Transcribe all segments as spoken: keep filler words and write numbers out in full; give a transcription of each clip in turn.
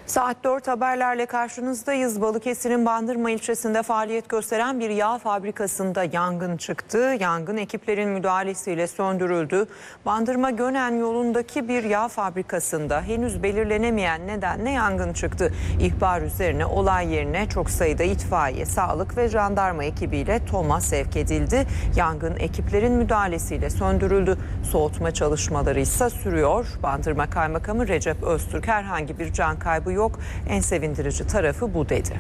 Saat dört haberlerle karşınızdayız. Balıkesir'in Bandırma ilçesinde faaliyet gösteren bir yağ fabrikasında yangın çıktı. Yangın ekiplerin müdahalesiyle söndürüldü. Bandırma Gönen yolundaki bir yağ fabrikasında henüz belirlenemeyen nedenle yangın çıktı. İhbar üzerine olay yerine çok sayıda itfaiye, sağlık ve jandarma ekibiyle TOM'a sevk edildi. Yangın ekiplerin müdahalesiyle söndürüldü. Soğutma çalışmaları ise sürüyor. Bandırma Kaymakamı Recep Öztürk herhangi bir can kaybı yok. En sevindirici tarafı bu dedi.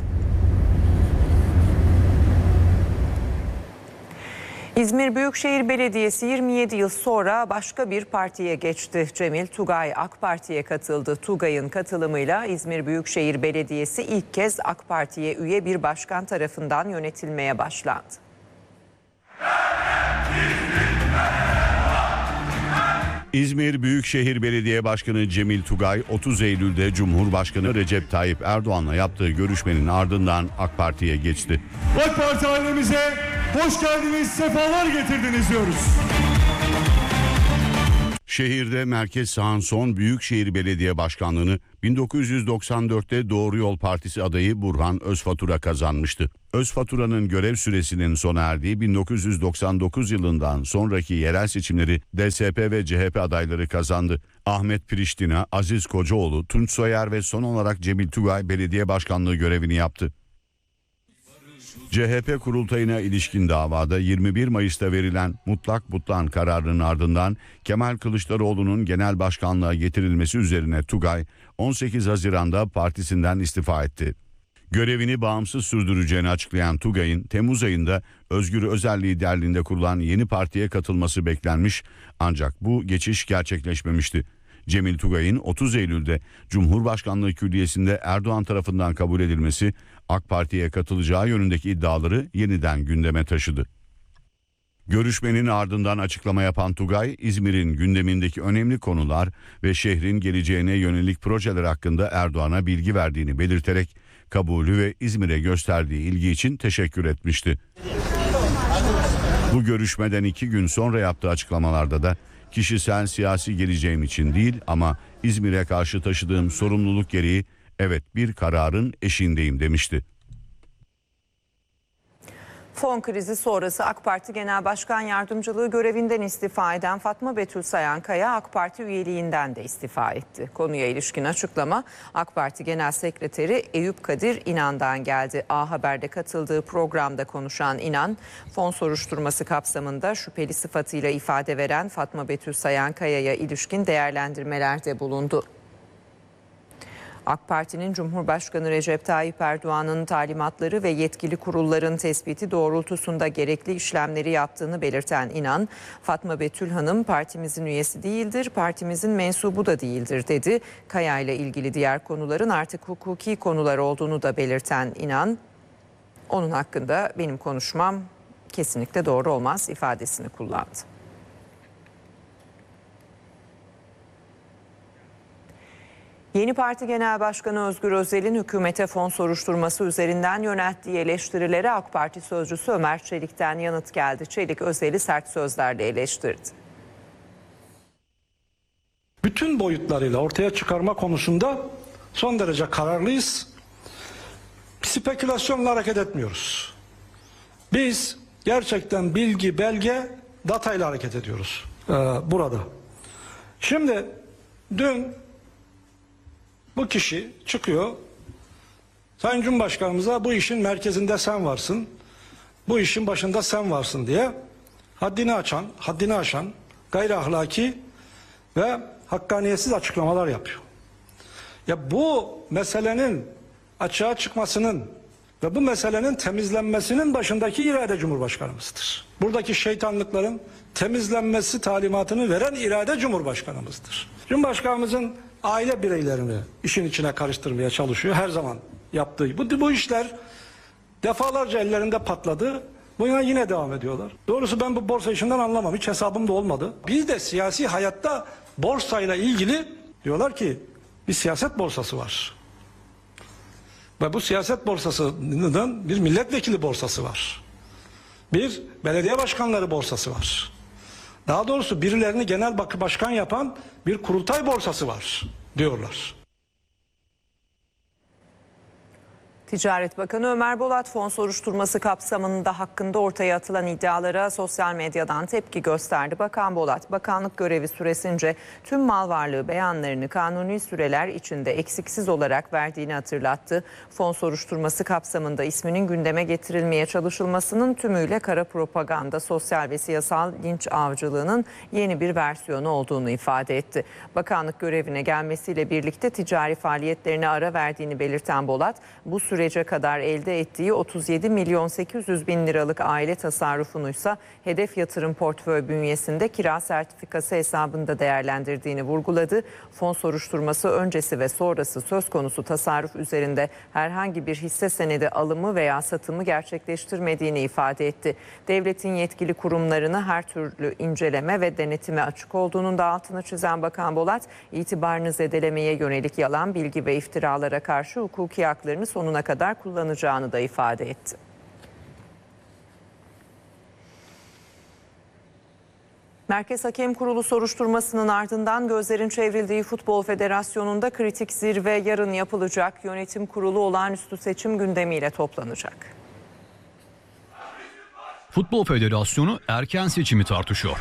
İzmir Büyükşehir Belediyesi yirmi yedi yıl sonra başka bir partiye geçti. Cemil Tugay AK Parti'ye katıldı. Tugay'ın katılımıyla İzmir Büyükşehir Belediyesi ilk kez AK Parti'ye üye bir başkan tarafından yönetilmeye başlandı. İzmir Büyükşehir Belediye Başkanı Cemil Tugay otuz Eylül'de Cumhurbaşkanı Recep Tayyip Erdoğan'la yaptığı görüşmenin ardından AK Parti'ye geçti. AK Parti ailemize hoş geldiniz, sefalar getirdiniz diyoruz. Şehirde Merkez Sağ'ın son Büyükşehir Belediye Başkanlığı'nı bin dokuz yüz doksan dörtte Doğru Yol Partisi adayı Burhan Özfatura kazanmıştı. Özfatura'nın görev süresinin sona erdiği bin dokuz yüz doksan dokuz yılından sonraki yerel seçimleri D S P ve C H P adayları kazandı. Ahmet Priştina, Aziz Kocaoğlu, Tunç Soyer ve son olarak Cemil Tugay belediye başkanlığı görevini yaptı. C H P kurultayına ilişkin davada yirmi bir Mayıs'ta verilen mutlak butlan kararının ardından Kemal Kılıçdaroğlu'nun genel başkanlığa getirilmesi üzerine Tugay on sekiz Haziran'da partisinden istifa etti. Görevini bağımsız sürdüreceğini açıklayan Tugay'ın Temmuz ayında Özgür Özel liderliğinde kurulan yeni partiye katılması beklenmiş, ancak bu geçiş gerçekleşmemişti. Cemil Tugay'ın otuz Eylül'de Cumhurbaşkanlığı Külliyesi'nde Erdoğan tarafından kabul edilmesi AK Parti'ye katılacağı yönündeki iddiaları yeniden gündeme taşıdı. Görüşmenin ardından açıklama yapan Tugay, İzmir'in gündemindeki önemli konular ve şehrin geleceğine yönelik projeler hakkında Erdoğan'a bilgi verdiğini belirterek kabulü ve İzmir'e gösterdiği ilgi için teşekkür etmişti. Bu görüşmeden iki gün sonra yaptığı açıklamalarda da kişisel siyasi geleceğim için değil ama İzmir'e karşı taşıdığım sorumluluk gereği evet bir kararın eşiğindeyim demişti. Fon krizi sonrası AK Parti Genel Başkan Yardımcılığı görevinden istifa eden Fatma Betül Sayankaya AK Parti üyeliğinden de istifa etti. Konuya ilişkin açıklama AK Parti Genel Sekreteri Eyüp Kadir İnan'dan geldi. A Haber'de katıldığı programda konuşan İnan, fon soruşturması kapsamında şüpheli sıfatıyla ifade veren Fatma Betül Sayankaya'ya ilişkin değerlendirmelerde bulundu. AK Parti'nin Cumhurbaşkanı Recep Tayyip Erdoğan'ın talimatları ve yetkili kurulların tespiti doğrultusunda gerekli işlemleri yaptığını belirten İnan, Fatma Betül Hanım partimizin üyesi değildir, partimizin mensubu da değildir dedi. Kaya ile ilgili diğer konuların artık hukuki konular olduğunu da belirten İnan, onun hakkında benim konuşmam kesinlikle doğru olmaz ifadesini kullandı. Yeni Parti Genel Başkanı Özgür Özel'in hükümete fon soruşturması üzerinden yönelttiği eleştirilere AK Parti sözcüsü Ömer Çelik'ten yanıt geldi. Çelik Özel'i sert sözlerle eleştirdi. Bütün boyutlarıyla ortaya çıkarma konusunda son derece kararlıyız. Spekülasyonla hareket etmiyoruz. Biz gerçekten bilgi, belge, datayla hareket ediyoruz ee, burada. Şimdi dün bu kişi çıkıyor, Sayın Cumhurbaşkanımıza bu işin merkezinde sen varsın, bu işin başında sen varsın diye haddini açan, haddini aşan, gayri ahlaki ve hakkaniyetsiz açıklamalar yapıyor. Ya bu meselenin açığa çıkmasının ve bu meselenin temizlenmesinin başındaki irade Cumhurbaşkanımızdır. Buradaki şeytanlıkların temizlenmesi talimatını veren irade Cumhurbaşkanımızdır. Cumhurbaşkanımızın aile bireylerini işin içine karıştırmaya çalışıyor. Her zaman yaptığı. Bu, bu işler defalarca ellerinde patladı. Buna yine devam ediyorlar. Doğrusu ben bu borsa işinden anlamam. Hiç hesabım da olmadı. Biz de siyasi hayatta borsayla ilgili diyorlar ki bir siyaset borsası var. Ve bu siyaset borsasının bir milletvekili borsası var. Bir belediye başkanları borsası var. Daha doğrusu birilerini genel başkan yapan bir kurultay borsası var diyorlar. Ticaret Bakanı Ömer Bolat fon soruşturması kapsamında hakkında ortaya atılan iddialara sosyal medyadan tepki gösterdi. Bakan Bolat, bakanlık görevi süresince tüm mal varlığı beyanlarını kanuni süreler içinde eksiksiz olarak verdiğini hatırlattı. Fon soruşturması kapsamında isminin gündeme getirilmeye çalışılmasının tümüyle kara propaganda, sosyal ve siyasal linç avcılığının yeni bir versiyonu olduğunu ifade etti. Bakanlık görevine gelmesiyle birlikte ticari faaliyetlerine ara verdiğini belirten Bolat, bu sürece kadar elde ettiği otuz yedi milyon sekiz yüz bin liralık aile tasarrufunuysa hedef yatırım portföy bünyesinde kira sertifikası hesabında değerlendirdiğini vurguladı. Fon soruşturması öncesi ve sonrası söz konusu tasarruf üzerinde herhangi bir hisse senedi alımı veya satımı gerçekleştirmediğini ifade etti. Devletin yetkili kurumlarını her türlü inceleme ve denetime açık olduğunun da altını çizen Bakan Bolat, itibarını zedelemeye yönelik yalan bilgi ve iftiralara karşı hukuki haklarını sonuna kadar kullanacağını da ifade etti. Merkez Hakem Kurulu soruşturmasının ardından gözlerin çevrildiği Futbol Federasyonu'nda kritik zirve yarın yapılacak. Yönetim kurulu olağanüstü seçim gündemiyle toplanacak. Futbol Federasyonu erken seçimi tartışıyor.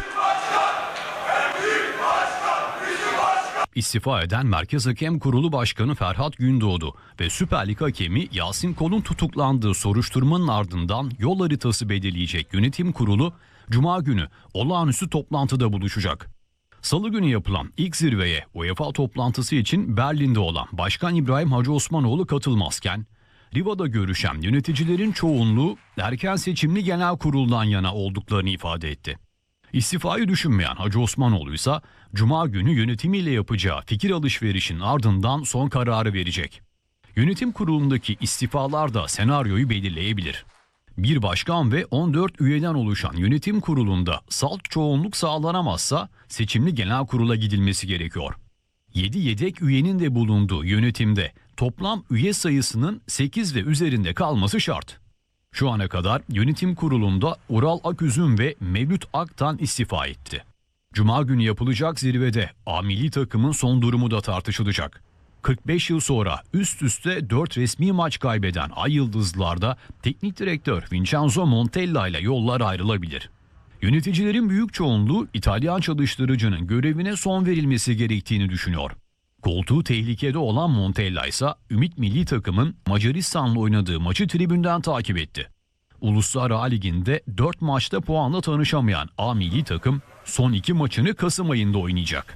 İstifa eden Merkez Hakem Kurulu Başkanı Ferhat Gündoğdu ve Süper Lig hakemi Yasin Kol'un tutuklandığı soruşturmanın ardından yol haritası belirleyecek yönetim kurulu Cuma günü olağanüstü toplantıda buluşacak. Salı günü yapılan ilk zirveye UEFA toplantısı için Berlin'de olan Başkan İbrahim Hacı Osmanoğlu katılmazken, Riva'da görüşen yöneticilerin çoğunluğu erken seçimli genel kuruldan yana olduklarını ifade etti. İstifayı düşünmeyen Hacı Osmanoğlu ise Cuma günü yönetimiyle yapacağı fikir alışverişin ardından son kararı verecek. Yönetim kurulundaki istifalar da senaryoyu belirleyebilir. Bir başkan ve on dört üyeden oluşan yönetim kurulunda salt çoğunluk sağlanamazsa seçimli genel kurula gidilmesi gerekiyor. yedi yedek üyenin de bulunduğu yönetimde toplam üye sayısının sekiz ve üzerinde kalması şart. Şu ana kadar yönetim kurulunda Ural Aküzüm ve Mevlüt Aktan istifa etti. Cuma günü yapılacak zirvede A milli takımın son durumu da tartışılacak. kırk beş yıl sonra üst üste dört resmi maç kaybeden Ay Yıldızlılar'da teknik direktör Vincenzo Montella ile yollar ayrılabilir. Yöneticilerin büyük çoğunluğu İtalyan çalıştırıcının görevine son verilmesi gerektiğini düşünüyor. Koltuğu tehlikede olan Montella ise Ümit milli takımın Macaristan'la oynadığı maçı tribünden takip etti. Uluslar A Ligi'nde dört maçta puanla tanışamayan A milli takım son iki maçını Kasım ayında oynayacak.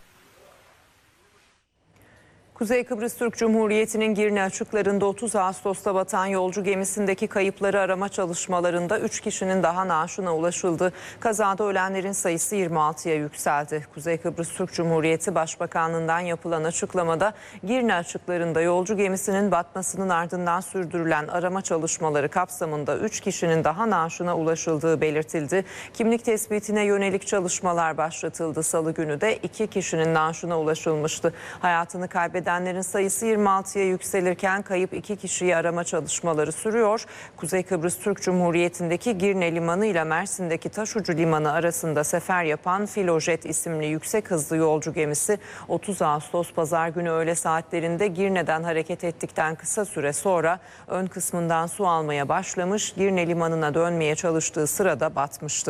Kuzey Kıbrıs Türk Cumhuriyeti'nin Girne açıklarında otuz Ağustos'ta batan yolcu gemisindeki kayıpları arama çalışmalarında üç kişinin daha naaşına ulaşıldı. Kazada ölenlerin sayısı yirmi altıya yükseldi. Kuzey Kıbrıs Türk Cumhuriyeti Başbakanlığı'ndan yapılan açıklamada Girne açıklarında yolcu gemisinin batmasının ardından sürdürülen arama çalışmaları kapsamında üç kişinin daha naaşına ulaşıldığı belirtildi. Kimlik tespitine yönelik çalışmalar başlatıldı. Salı günü de iki kişinin naaşına ulaşılmıştı. Hayatını kaybeden Kaybedenlerin sayısı yirmi altıya yükselirken kayıp iki kişiyi arama çalışmaları sürüyor. Kuzey Kıbrıs Türk Cumhuriyeti'ndeki Girne Limanı ile Mersin'deki Taşucu Limanı arasında sefer yapan Filojet isimli yüksek hızlı yolcu gemisi otuz Ağustos Pazar günü öğle saatlerinde Girne'den hareket ettikten kısa süre sonra ön kısmından su almaya başlamış, Girne Limanı'na dönmeye çalıştığı sırada batmıştı.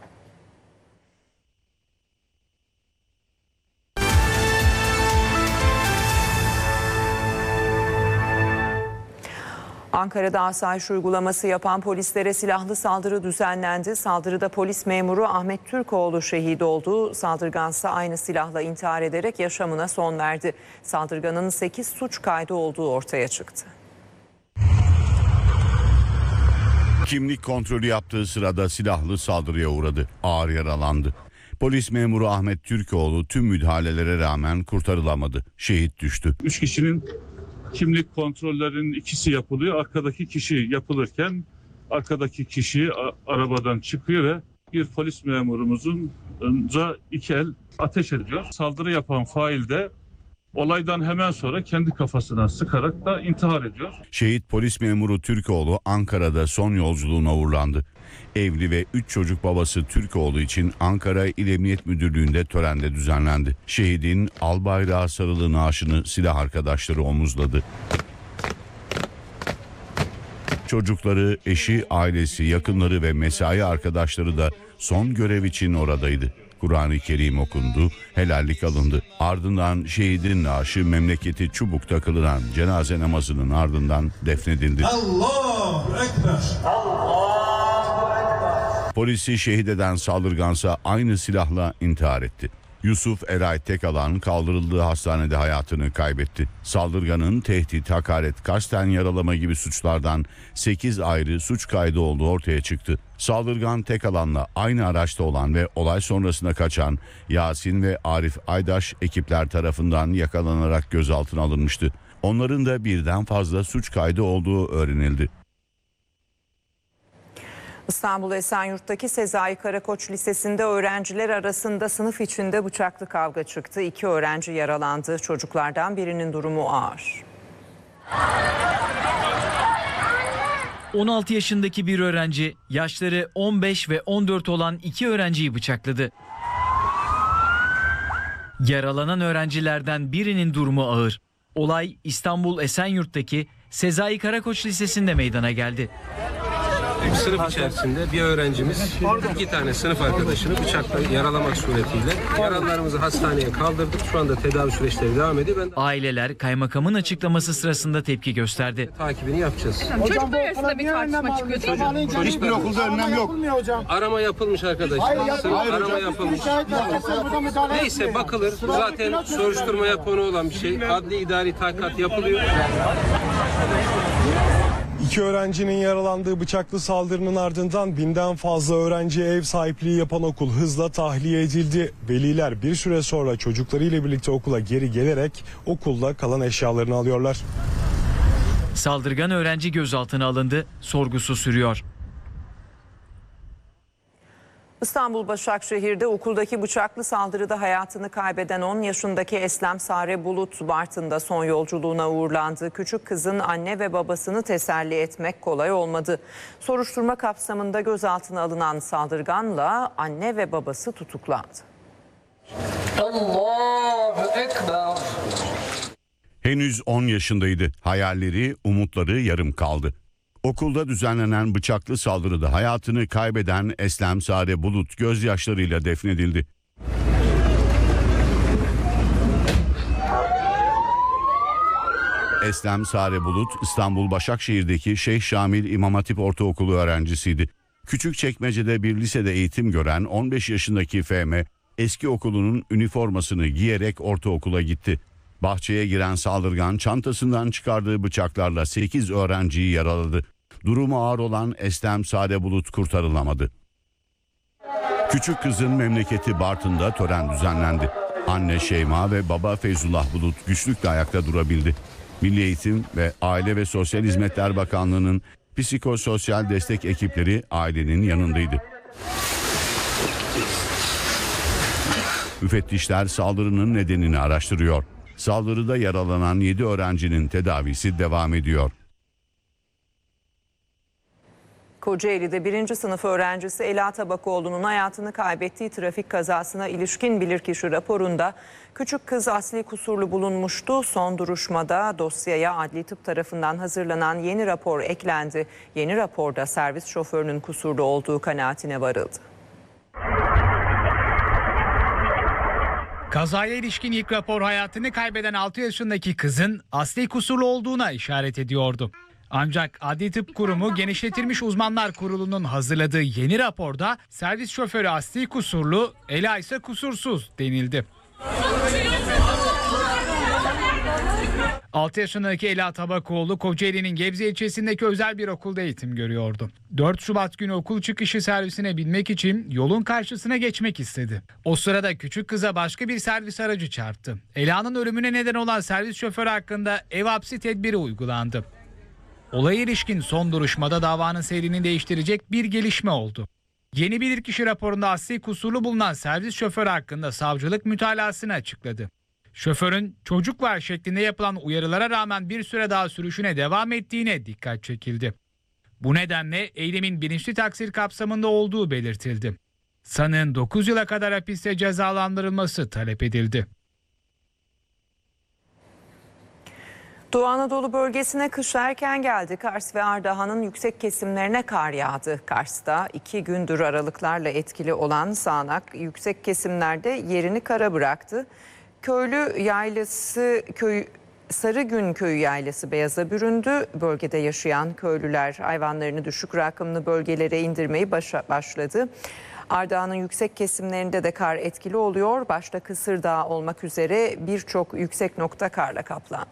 Ankara'da asayiş uygulaması yapan polislere silahlı saldırı düzenlendi. Saldırıda polis memuru Ahmet Türkoğlu şehit oldu. Saldırgansa aynı silahla intihar ederek yaşamına son verdi. Saldırganın sekiz suç kaydı olduğu ortaya çıktı. Kimlik kontrolü yaptığı sırada silahlı saldırıya uğradı. Ağır yaralandı. Polis memuru Ahmet Türkoğlu tüm müdahalelere rağmen kurtarılamadı. Şehit düştü. Üç kişinin kimlik kontrollerinin ikisi yapılıyor. Arkadaki kişi yapılırken arkadaki kişi arabadan çıkıyor ve bir polis memurumuzun iki el ateş ediyor. Saldırı yapan fail de olaydan hemen sonra kendi kafasına sıkarak da intihar ediyor. Şehit polis memuru Türkoğlu Ankara'da son yolculuğuna uğurlandı. Evli ve üç çocuk babası Türkoğlu için Ankara İl Emniyet Müdürlüğü'nde törende düzenlendi. Şehidin al bayrağı sarılı naaşını silah arkadaşları omuzladı. Çocukları, eşi, ailesi, yakınları ve mesai arkadaşları da son görev için oradaydı. Kur'an-ı Kerim okundu, helallik alındı. Ardından şehidin naaşı memleketi Çubuk'ta kılınan cenaze namazının ardından defnedildi. Allahu Ekber. Polisi şehit eden saldırgansa aynı silahla intihar etti. Yusuf Eray Tekalan kaldırıldığı hastanede hayatını kaybetti. Saldırganın tehdit, hakaret, kasten yaralama gibi suçlardan sekiz ayrı suç kaydı olduğu ortaya çıktı. Saldırgan Tekalan'la aynı araçta olan ve olay sonrasında kaçan Yasin ve Arif Aydaş ekipler tarafından yakalanarak gözaltına alınmıştı. Onların da birden fazla suç kaydı olduğu öğrenildi. İstanbul Esenyurt'taki Sezai Karakoç Lisesi'nde öğrenciler arasında sınıf içinde bıçaklı kavga çıktı. İki öğrenci yaralandı. Çocuklardan birinin durumu ağır. on altı yaşındaki bir öğrenci yaşları on beş ve on dört olan iki öğrenciyi bıçakladı. Yaralanan öğrencilerden birinin durumu ağır. Olay İstanbul Esenyurt'taki Sezai Karakoç Lisesi'nde meydana geldi. Sınıf içerisinde bir öğrencimiz iki tane sınıf arkadaşını bıçakla yaralamak suretiyle yaralılarımızı hastaneye kaldırdık. Şu anda tedavi süreçleri devam ediyor. Ben de Aileler kaymakamın açıklaması sırasında tepki gösterdi. takibini yapacağız. Çocuklar arasında bir tartışma çıkıyor. Çocuk, Hiçbir okulda önlem yok. arama yapılmış arkadaşlar. Sınıf arama yapılmış. Neyse bakılır. Zaten soruşturmaya konu olan bir şey. Adli idari tahkikat yapılıyor. İki öğrencinin yaralandığı bıçaklı saldırının ardından binden fazla öğrenciye ev sahipliği yapan okul hızla tahliye edildi. Veliler bir süre sonra çocuklarıyla birlikte okula geri gelerek okulda kalan eşyalarını alıyorlar. Saldırgan öğrenci gözaltına alındı, sorgusu sürüyor. İstanbul Başakşehir'de okuldaki bıçaklı saldırıda hayatını kaybeden on yaşındaki Eslem Sare Bulut Bartın'da son yolculuğuna uğurlandı. Küçük kızın anne ve babasını teselli etmek kolay olmadı. Soruşturma kapsamında gözaltına alınan saldırganla anne ve babası tutuklandı. Allahu Ekber. Henüz on yaşındaydı. Hayalleri, umutları yarım kaldı. Okulda düzenlenen bıçaklı saldırıda hayatını kaybeden Eslem Sare Bulut gözyaşlarıyla defnedildi. Eslem Sare Bulut İstanbul Başakşehir'deki Şeyh Şamil İmam Hatip Ortaokulu öğrencisiydi. Küçükçekmece'de bir lisede eğitim gören on beş yaşındaki F M eski okulunun üniformasını giyerek ortaokula gitti. Bahçeye giren saldırgan çantasından çıkardığı bıçaklarla sekiz öğrenciyi yaraladı. Durumu ağır olan Eslem Sare Bulut kurtarılamadı. Küçük kızın memleketi Bartın'da tören düzenlendi. Anne Şeyma ve baba Feyzullah Bulut güçlükle ayakta durabildi. Milli Eğitim ve Aile ve Sosyal Hizmetler Bakanlığı'nın psikososyal destek ekipleri ailenin yanındaydı. Müfettişler saldırının nedenini araştırıyor. Saldırıda yaralanan yedi öğrencinin tedavisi devam ediyor. Kocaeli'de birinci sınıf öğrencisi Ela Tabakoğlu'nun hayatını kaybettiği trafik kazasına ilişkin bilirkişi raporunda küçük kız asli kusurlu bulunmuştu. Son duruşmada dosyaya adli tıp tarafından hazırlanan yeni rapor eklendi. Yeni raporda servis şoförünün kusurlu olduğu kanaatine varıldı. Kazaya ilişkin ilk rapor hayatını kaybeden altı yaşındaki kızın asli kusurlu olduğuna işaret ediyordu. Ancak Adli Tıp Kurumu Genişletilmiş Uzmanlar Kurulu'nun hazırladığı yeni raporda servis şoförü asli kusurlu, Ela ise kusursuz denildi. altı yaşındaki Ela Tabakoğlu Kocaeli'nin Gebze ilçesindeki özel bir okulda eğitim görüyordu. dört Şubat günü okul çıkışı servisine binmek için yolun karşısına geçmek istedi. O sırada küçük kıza başka bir servis aracı çarptı. Ela'nın ölümüne neden olan servis şoförü hakkında ev hapsi tedbiri uygulandı. Olaya ilişkin son duruşmada davanın seyrini değiştirecek bir gelişme oldu. Yeni bilirkişi raporunda asli kusurlu bulunan servis şoförü hakkında savcılık mütalasını açıkladı. Şoförün çocuk var şeklinde yapılan uyarılara rağmen bir süre daha sürüşüne devam ettiğine dikkat çekildi. Bu nedenle eylemin bilinçli taksir kapsamında olduğu belirtildi. Sanığın dokuz yıla kadar hapiste cezalandırılması talep edildi. Doğu Anadolu bölgesine kış erken geldi. Kars ve Ardahan'ın yüksek kesimlerine kar yağdı. Kars'ta iki gündür aralıklarla etkili olan sağanak yüksek kesimlerde yerini kara bıraktı. Köylü yaylası köy Sarıgün köyü yaylası beyaza büründü. Bölgede yaşayan köylüler hayvanlarını düşük rakımlı bölgelere indirmeyi başa başladı. Ardahan'ın yüksek kesimlerinde de kar etkili oluyor. Başta Kısırdağ olmak üzere birçok yüksek nokta karla kaplandı.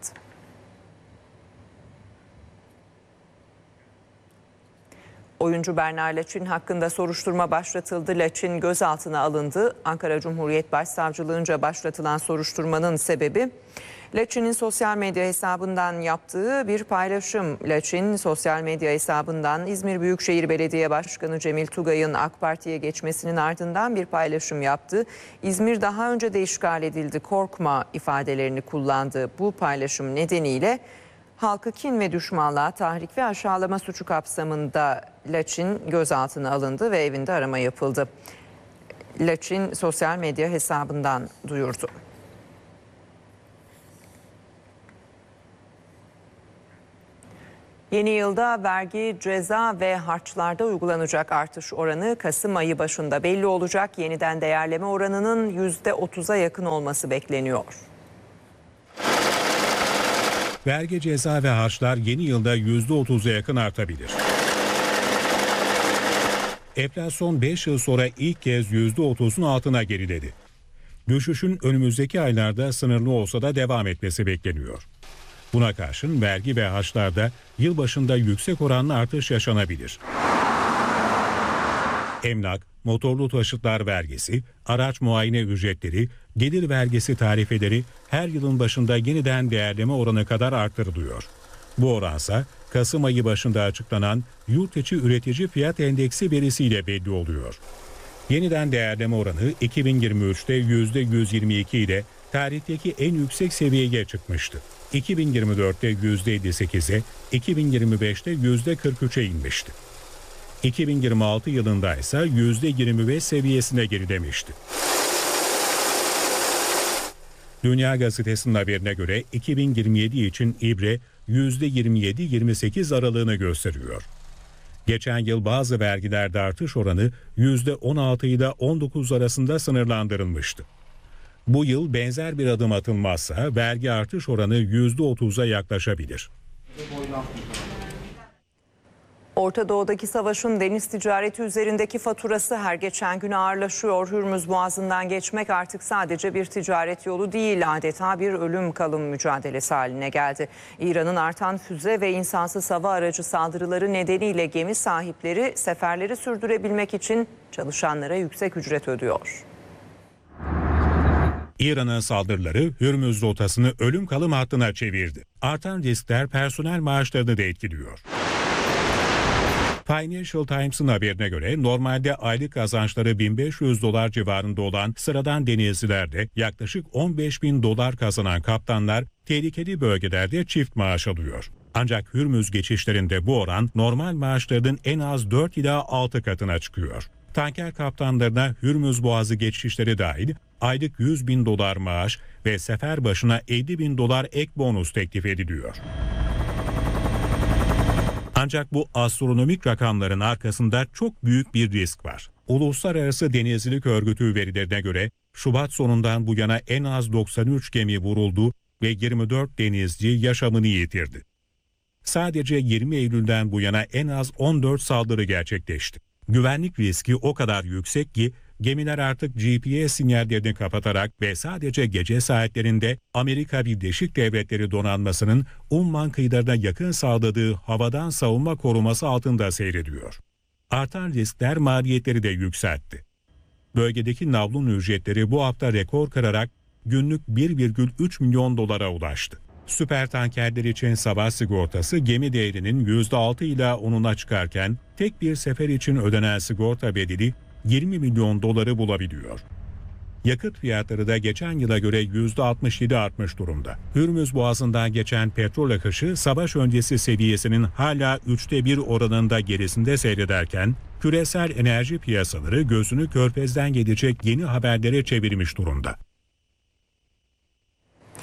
Oyuncu Berna Laçin hakkında soruşturma başlatıldı. Laçin gözaltına alındı. Ankara Cumhuriyet Başsavcılığınca başlatılan soruşturmanın sebebi Laçin'in sosyal medya hesabından yaptığı bir paylaşım. Laçin sosyal medya hesabından İzmir Büyükşehir Belediye Başkanı Cemil Tugay'ın AK Parti'ye geçmesinin ardından bir paylaşım yaptı. İzmir daha önce de işgal edildi, korkma ifadelerini kullandı. Bu paylaşım nedeniyle halkı kin ve düşmanlığa tahrik ve aşağılama suçu kapsamında Laçin gözaltına alındı ve evinde arama yapıldı. Laçin sosyal medya hesabından duyurdu. Yeni yılda vergi, ceza ve harçlarda uygulanacak artış oranı Kasım ayı başında belli olacak. Yeniden değerleme oranının yüzde otuza yakın olması bekleniyor. Vergi, ceza ve harçlar yeni yılda yüzde otuza yakın artabilir. Enflasyon beş yıl sonra ilk kez yüzde otuzun altına geriledi. Düşüşün önümüzdeki aylarda sınırlı olsa da devam etmesi bekleniyor. Buna karşın vergi ve harçlarda yılbaşında yüksek oranlı artış yaşanabilir. Emlak, motorlu taşıtlar vergisi, araç muayene ücretleri, gelir vergisi tarifeleri her yılın başında yeniden değerleme oranı kadar arttırılıyor. Bu oransa Kasım ayı başında açıklanan yurt içi üretici fiyat endeksi verisiyle belli oluyor. Yeniden değerleme oranı iki bin yirmi üçte yüzde yüz yirmi iki ile tarihteki en yüksek seviyeye çıkmıştı. iki bin yirmi dörtte yüzde elli sekize, iki bin yirmi beşte yüzde kırk üçe inmişti. iki bin yirmi altı yılında ise yüzde yirmi beş seviyesine gerilemişti. Dünya Gazetesi'nin haberine göre iki bin yirmi yedi için ibre yüzde yirmi yedi yirmi sekiz aralığını gösteriyor. Geçen yıl bazı vergilerde artış oranı yüzde on altı ile on dokuz arasında sınırlandırılmıştı. Bu yıl benzer bir adım atılmazsa vergi artış oranı yüzde otuza yaklaşabilir. Orta Doğu'daki savaşın deniz ticareti üzerindeki faturası her geçen gün ağırlaşıyor. Hürmüz Boğazı'ndan geçmek artık sadece bir ticaret yolu değil, adeta bir ölüm kalım mücadelesi haline geldi. İran'ın artan füze ve insansız hava aracı saldırıları nedeniyle gemi sahipleri seferleri sürdürebilmek için çalışanlara yüksek ücret ödüyor. İran'ın saldırıları Hürmüz rotasını ölüm kalım hattına çevirdi. Artan riskler personel maaşlarını da etkiliyor. Financial Times'ın haberine göre normalde aylık kazançları bin beş yüz dolar civarında olan sıradan denizcilerde yaklaşık on beş bin dolar kazanan kaptanlar tehlikeli bölgelerde çift maaş alıyor. Ancak Hürmüz geçişlerinde bu oran normal maaşlarının en az dört ila altı katına çıkıyor. Tanker kaptanlarına Hürmüz Boğazı geçişleri dahil aylık yüz bin dolar maaş ve sefer başına elli bin dolar ek bonus teklif ediliyor. Ancak bu astronomik rakamların arkasında çok büyük bir risk var. Uluslararası Denizcilik Örgütü verilerine göre Şubat sonundan bu yana en az doksan üç gemi vuruldu ve yirmi dört denizci yaşamını yitirdi. Sadece yirmi Eylül'den bu yana en az on dört saldırı gerçekleşti. Güvenlik riski o kadar yüksek ki gemiler artık G P S sinyallerini kapatarak ve sadece gece saatlerinde Amerika Birleşik Devletleri donanmasının Umman kıyılarına yakın sağladığı havadan savunma koruması altında seyrediyor. Artan riskler maliyetleri de yükseltti. Bölgedeki navlun ücretleri bu hafta rekor kırarak günlük bir virgül üç milyon dolara ulaştı. Süper tankerler için sabah sigortası gemi değerinin yüzde altı ila onuna çıkarken tek bir sefer için ödenen sigorta bedeli yirmi milyon doları bulabiliyor. Yakıt fiyatları da geçen yıla göre yüzde altmış yedi artmış durumda. Hürmüz Boğazı'ndan geçen petrol akışı savaş öncesi seviyesinin hala üçte bir oranında gerisinde seyrederken küresel enerji piyasaları gözünü Körfez'den gelecek yeni haberlere çevirmiş durumda.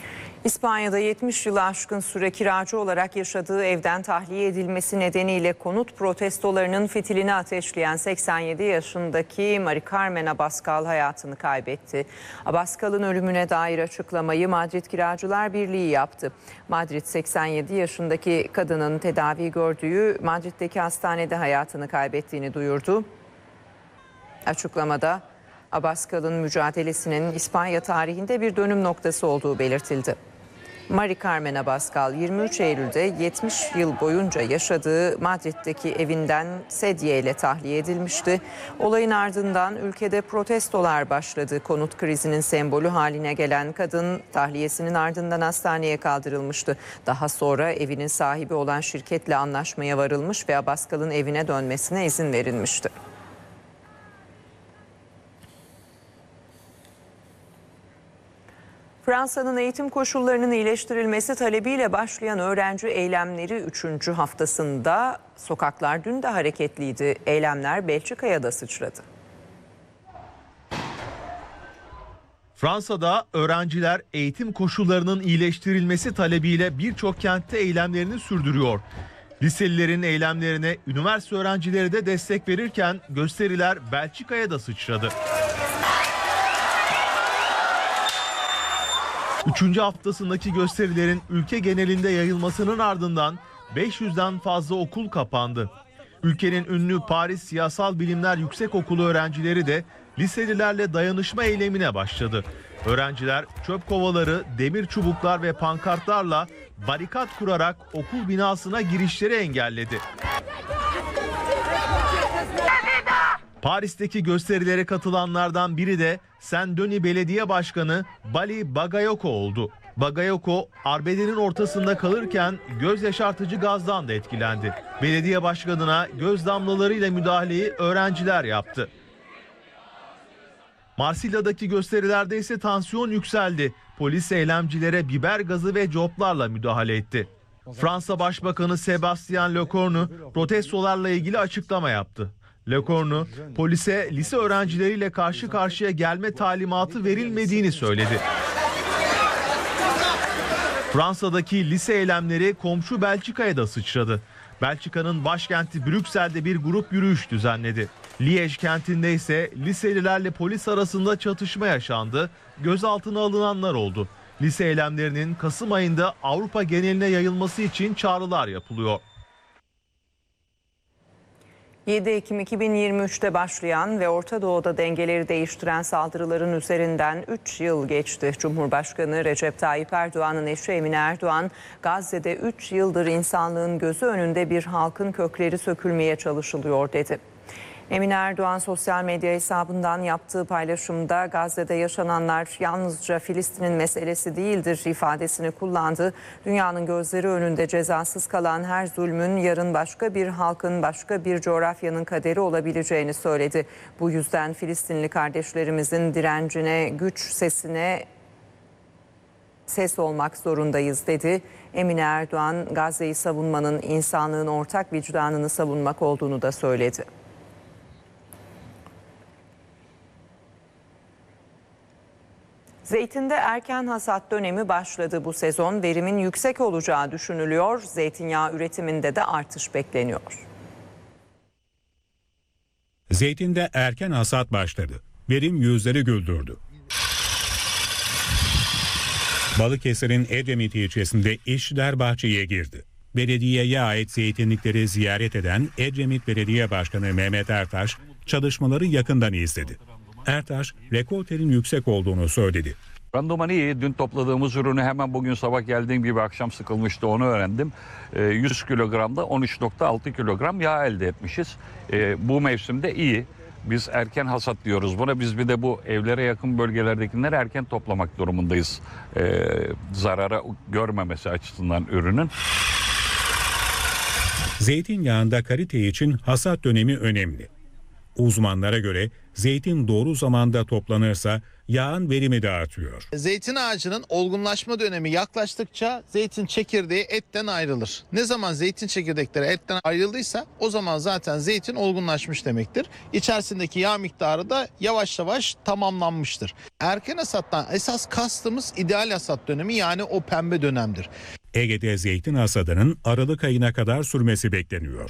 İspanya'da yetmiş yılı aşkın süre kiracı olarak yaşadığı evden tahliye edilmesi nedeniyle konut protestolarının fitilini ateşleyen seksen yedi yaşındaki Mari Carmen Abascal hayatını kaybetti. Abascal'ın ölümüne dair açıklamayı Madrid Kiracılar Birliği yaptı. Madrid seksen yedi yaşındaki kadının tedavi gördüğü Madrid'deki hastanede hayatını kaybettiğini duyurdu. Açıklamada Abascal'ın mücadelesinin İspanya tarihinde bir dönüm noktası olduğu belirtildi. Mari Carmen Abascal yirmi üç Eylül'de yetmiş yıl boyunca yaşadığı Madrid'deki evinden sedye ile tahliye edilmişti. Olayın ardından ülkede protestolar başladı. Konut krizinin sembolü haline gelen kadın tahliyesinin ardından hastaneye kaldırılmıştı. Daha sonra evinin sahibi olan şirketle anlaşmaya varılmış ve Abascal'ın evine dönmesine izin verilmişti. Fransa'nın eğitim koşullarının iyileştirilmesi talebiyle başlayan öğrenci eylemleri üçüncü haftasında sokaklar dün de hareketliydi. Eylemler Belçika'ya da sıçradı. Fransa'da öğrenciler eğitim koşullarının iyileştirilmesi talebiyle birçok kentte eylemlerini sürdürüyor. Liselilerin eylemlerine üniversite öğrencileri de destek verirken gösteriler Belçika'ya da sıçradı. Üçüncü haftasındaki gösterilerin ülke genelinde yayılmasının ardından beş yüzden fazla okul kapandı. Ülkenin ünlü Paris Siyasal Bilimler Yüksekokulu öğrencileri de liselilerle dayanışma eylemine başladı. Öğrenciler çöp kovaları, demir çubuklar ve pankartlarla barikat kurarak okul binasına girişleri engelledi. Paris'teki gösterilere katılanlardan biri de Saint-Denis Belediye Başkanı Bali Bagayoko oldu. Bagayoko arbedenin ortasında kalırken göz yaşartıcı gazdan da etkilendi. Belediye başkanına göz damlalarıyla müdahaleyi öğrenciler yaptı. Marsilya'daki gösterilerde ise tansiyon yükseldi. Polis eylemcilere biber gazı ve coplarla müdahale etti. Fransa Başbakanı Sébastien Lecornu protestolarla ilgili açıklama yaptı. Lecornu, polise lise öğrencileriyle karşı karşıya gelme talimatı verilmediğini söyledi. Fransa'daki lise eylemleri komşu Belçika'ya da sıçradı. Belçika'nın başkenti Brüksel'de bir grup yürüyüş düzenledi. Liège kentinde ise liselilerle polis arasında çatışma yaşandı. Gözaltına alınanlar oldu. Lise eylemlerinin Kasım ayında Avrupa geneline yayılması için çağrılar yapılıyor. yedi Ekim iki bin yirmi üç'te başlayan ve Orta Doğu'da dengeleri değiştiren saldırıların üzerinden üç yıl geçti. Cumhurbaşkanı Recep Tayyip Erdoğan'ın eşi Emine Erdoğan, Gazze'de üç yıldır insanlığın gözü önünde bir halkın kökleri sökülmeye çalışılıyor dedi. Emine Erdoğan sosyal medya hesabından yaptığı paylaşımda Gazze'de yaşananlar yalnızca Filistin'in meselesi değildir ifadesini kullandı. Dünyanın gözleri önünde cezasız kalan her zulmün yarın başka bir halkın, başka bir coğrafyanın kaderi olabileceğini söyledi. Bu yüzden Filistinli kardeşlerimizin direncine, güç sesine ses olmak zorundayız dedi. Emine Erdoğan, Gazze'yi savunmanın insanlığın ortak vicdanını savunmak olduğunu da söyledi. Zeytinde erken hasat dönemi başladı bu sezon. Verimin yüksek olacağı düşünülüyor. Zeytinyağı üretiminde de artış bekleniyor. Zeytinde erken hasat başladı. Verim yüzleri güldürdü. Balıkesir'in Edremit ilçesinde işçiler bahçeye girdi. Belediyeye ait zeytinlikleri ziyaret eden Edremit Belediye Başkanı Mehmet Ertaş çalışmaları yakından izledi. Ertaş, rekoltenin yüksek olduğunu söyledi. Randıman iyi. Dün topladığımız ürünü hemen bugün sabah geldiğim gibi akşam sıkılmıştı, onu öğrendim. yüz kilogramda on üç nokta altı kilogram yağ elde etmişiz. Bu mevsimde iyi. Biz erken hasat diyoruz buna. Biz bir de bu evlere yakın bölgelerdekileri erken toplamak durumundayız. Zarara görmemesi açısından ürünün. Zeytinyağında kalite için hasat dönemi önemli. Uzmanlara göre zeytin doğru zamanda toplanırsa yağın verimi de artıyor. Zeytin ağacının olgunlaşma dönemi yaklaştıkça zeytin çekirdeği etten ayrılır. Ne zaman zeytin çekirdekleri etten ayrıldıysa o zaman zaten zeytin olgunlaşmış demektir. İçerisindeki yağ miktarı da yavaş yavaş tamamlanmıştır. Erken hasattan esas kastımız ideal hasat dönemi, yani o pembe dönemdir. Ege'de zeytin hasadının Aralık ayına kadar sürmesi bekleniyor.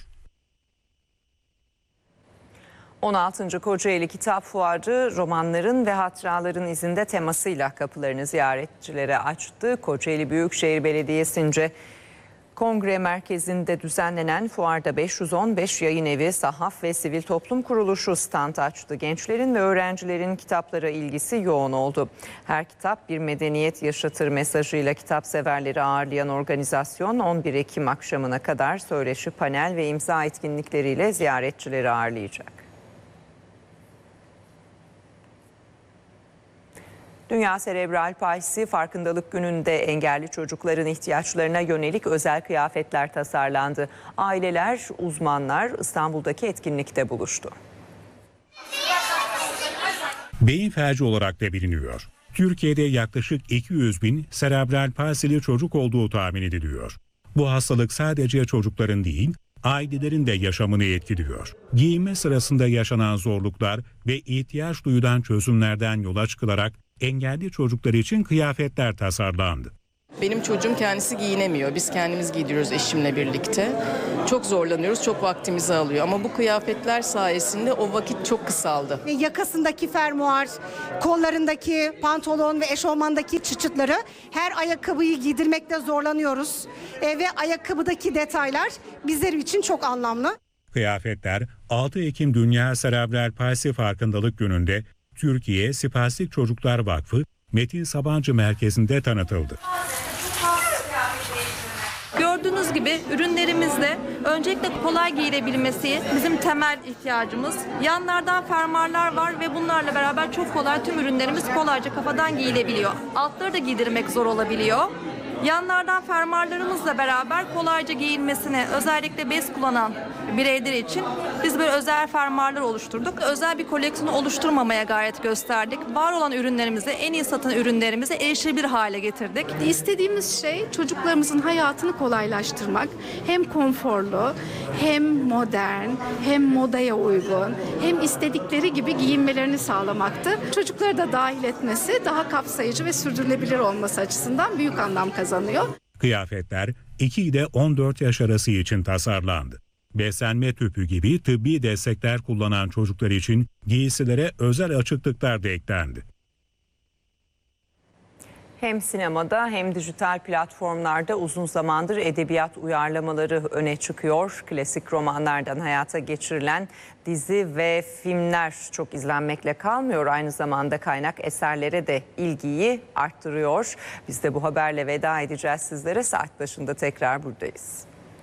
on altıncı Kocaeli Kitap Fuarı romanların ve hatıraların izinde temasıyla kapılarını ziyaretçilere açtı. Kocaeli Büyükşehir Belediyesi'nce Kongre Merkezi'nde düzenlenen fuarda beş yüz on beş yayın evi, sahaf ve sivil toplum kuruluşu stand açtı. Gençlerin ve öğrencilerin kitaplara ilgisi yoğun oldu. Her kitap bir medeniyet yaşatır mesajıyla kitapseverleri ağırlayan organizasyon on bir Ekim akşamına kadar söyleşi, panel ve imza etkinlikleriyle ziyaretçileri ağırlayacak. Dünya Serebral Palsi Farkındalık Günü'nde engelli çocukların ihtiyaçlarına yönelik özel kıyafetler tasarlandı. Aileler, uzmanlar İstanbul'daki etkinlikte buluştu. Beyin felci olarak da biliniyor. Türkiye'de yaklaşık iki yüz bin serebral palsili çocuk olduğu tahmin ediliyor. Bu hastalık sadece çocukların değil, ailelerin de yaşamını etkiliyor. Giyinme sırasında yaşanan zorluklar ve ihtiyaç duyulan çözümlerden yola çıkılarak engelli çocuklar için kıyafetler tasarlandı. Benim çocuğum kendisi giyinemiyor. Biz kendimiz giydiriyoruz eşimle birlikte. Çok zorlanıyoruz, çok vaktimizi alıyor. Ama bu kıyafetler sayesinde o vakit çok kısaldı. Yakasındaki fermuar, kollarındaki pantolon ve eşofmandaki çıçıtları, her ayakkabıyı giydirmekte zorlanıyoruz. E, ve ayakkabıdaki detaylar bizler için çok anlamlı. Kıyafetler altı Ekim Dünya Serebral Palsi Farkındalık Günü'nde Türkiye Spastik Çocuklar Vakfı Metin Sabancı Merkezi'nde tanıtıldı. Gördüğünüz gibi ürünlerimizde öncelikle kolay giyilebilmesi bizim temel ihtiyacımız. Yanlardan fermuarlar var ve bunlarla beraber çok kolay tüm ürünlerimiz kolayca kafadan giyilebiliyor. Altları da giydirmek zor olabiliyor. Yanlardan fermuarlarımızla beraber kolayca giyilmesine, özellikle bez kullanan bireyler için biz böyle özel fermuarlar oluşturduk. Özel bir koleksiyonu oluşturmamaya gayret gösterdik. Var olan ürünlerimizi, en iyi satan ürünlerimizi erişilebilir hale getirdik. İstediğimiz şey çocuklarımızın hayatını kolaylaştırmak. Hem konforlu, hem modern, hem modaya uygun, hem istedikleri gibi giyinmelerini sağlamaktı. Çocukları da dahil etmesi daha kapsayıcı ve sürdürülebilir olması açısından büyük anlam kazanıyor. Kıyafetler iki ile on dört yaş arası için tasarlandı. Beslenme tüpü gibi tıbbi destekler kullanan çocuklar için giysilere özel açıklıklar da eklendi. Hem sinemada hem dijital platformlarda uzun zamandır edebiyat uyarlamaları öne çıkıyor. Klasik romanlardan hayata geçirilen dizi ve filmler çok izlenmekle kalmıyor. Aynı zamanda kaynak eserlere de ilgiyi arttırıyor. Biz de bu haberle veda edeceğiz sizlere. Saat başında tekrar buradayız.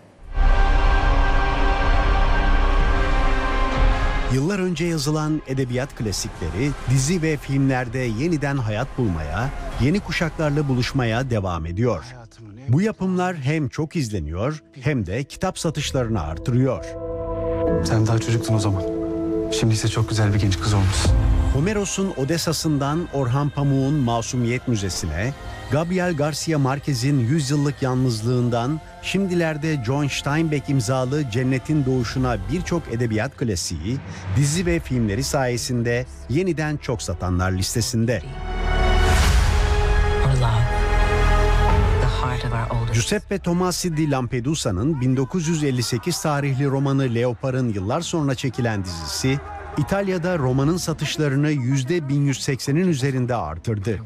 Yıllar önce yazılan edebiyat klasikleri dizi ve filmlerde yeniden hayat bulmaya, yeni kuşaklarla buluşmaya devam ediyor. Bu yapımlar hem çok izleniyor hem de kitap satışlarını artırıyor. Sen daha çocuktun o zaman. Şimdi ise çok güzel bir genç kız olmuşsun. Homeros'un Odessa'sından Orhan Pamuk'un Masumiyet Müzesi'ne, Gabriel Garcia Marquez'in Yüzyıllık Yalnızlığından şimdilerde John Steinbeck imzalı Cennetin Doğuşu'na birçok edebiyat klasiği, dizi ve filmleri sayesinde yeniden çok satanlar listesinde. Giuseppe Tomasi di Lampedusa'nın bin dokuz yüz elli sekiz tarihli romanı Leopar'ın yıllar sonra çekilen dizisi, İtalya'da romanın satışlarını yüzde bin yüz seksenin üzerinde artırdı.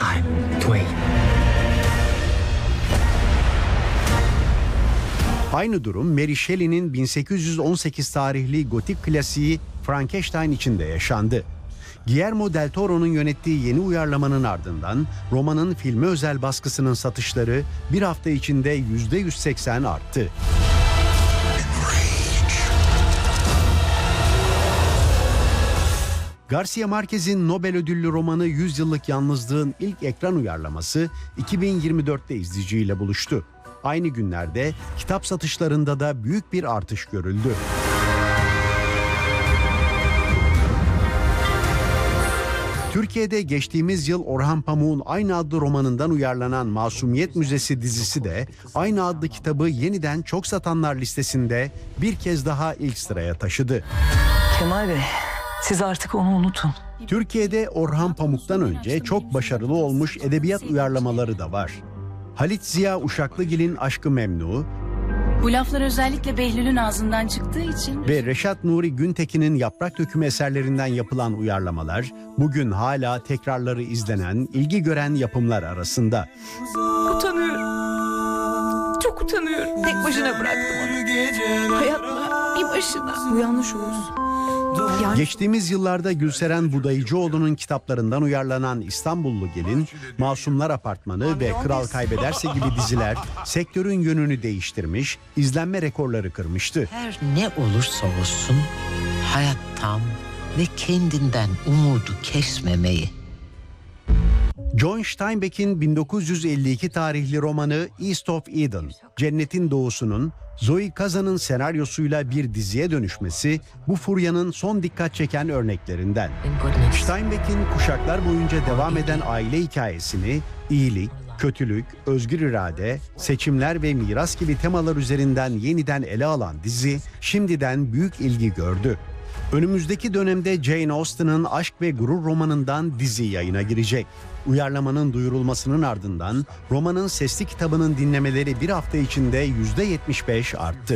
Aynı durum Mary Shelley'nin bin sekiz yüz on sekiz tarihli gotik klasiği Frankenstein için de yaşandı. Guillermo del Toro'nun yönettiği yeni uyarlamanın ardından romanın filme özel baskısının satışları bir hafta içinde yüzde yüz seksen arttı. Garcia Marquez'in Nobel ödüllü romanı Yüzyıllık Yalnızlığın ilk ekran uyarlaması iki bin yirmi dörtte izleyiciyle buluştu. Aynı günlerde kitap satışlarında da büyük bir artış görüldü. Türkiye'de geçtiğimiz yıl Orhan Pamuk'un aynı adlı romanından uyarlanan Masumiyet Müzesi dizisi de aynı adlı kitabı yeniden çok satanlar listesinde bir kez daha ilk sıraya taşıdı. Kemal Bey, siz artık onu unutun. Türkiye'de Orhan Pamuk'tan önce çok başarılı olmuş edebiyat uyarlamaları da var. Halit Ziya Uşaklıgil'in Aşk-ı Memnu Bu laflar özellikle Behlül'ün ağzından çıktığı için... ve Reşat Nuri Güntekin'in Yaprak Dökümü eserlerinden yapılan uyarlamalar bugün hala tekrarları izlenen, ilgi gören yapımlar arasında. Utanıyorum. Çok utanıyorum. Tek başına bıraktım onu. Hayatla bir başına. Bu yanlış olsun. Yani... Geçtiğimiz yıllarda Gülseren Budayıcıoğlu'nun kitaplarından uyarlanan İstanbullu Gelin, Masumlar Apartmanı ve Kral Kaybederse gibi diziler sektörün yönünü değiştirmiş, izlenme rekorları kırmıştı. Her ne olursa olsun hayattan ve kendinden umudu kesmemeyi. John Steinbeck'in bin dokuz yüz elli iki tarihli romanı East of Eden, Cennetin Doğusu'nun Zoe Kazan'ın senaryosuyla bir diziye dönüşmesi bu furyanın son dikkat çeken örneklerinden. Steinbeck'in kuşaklar boyunca devam eden aile hikayesini iyilik, kötülük, özgür irade, seçimler ve miras gibi temalar üzerinden yeniden ele alan dizi şimdiden büyük ilgi gördü. Önümüzdeki dönemde Jane Austen'ın Aşk ve Gurur romanından dizi yayına girecek. Uyarlamanın duyurulmasının ardından romanın sesli kitabının dinlemeleri bir hafta içinde yüzde yetmiş beş arttı.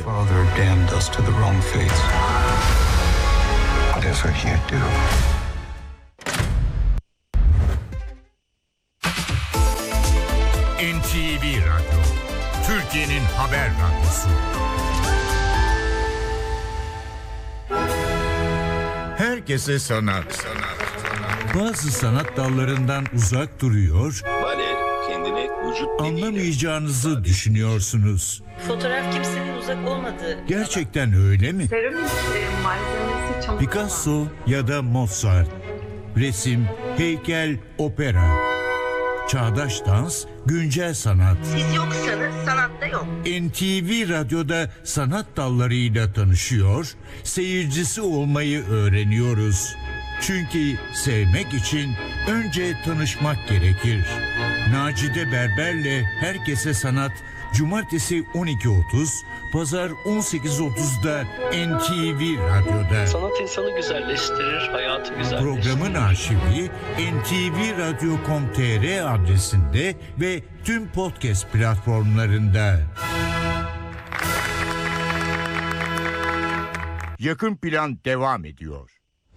N T V Radyo, Türkiye'nin haber radyosu. Herkese sanat. Bazı sanat dallarından uzak duruyor, Bale kendini vücut anlamayacağınızı düşünüyorsunuz. Fotoğraf kimsenin uzak olmadığı. Gerçekten öyle mi? Seramik malzemesi çamur. Picasso ya da Mozart, resim, heykel, opera, çağdaş dans, güncel sanat. Siz yoksanız sanatta yok. N T V Radyo'da sanat dallarıyla tanışıyor, seyircisi olmayı öğreniyoruz. Çünkü sevmek için önce tanışmak gerekir. Nacide Berber'le Herkese Sanat, Cumartesi on iki otuz, Pazar on sekiz otuzda N T V Radyo'da. Sanat insanı güzelleştirir, hayatı güzelleştirir. Programın arşivi N T V Radyo nokta com nokta t r adresinde ve tüm podcast platformlarında. Yakın Plan devam ediyor.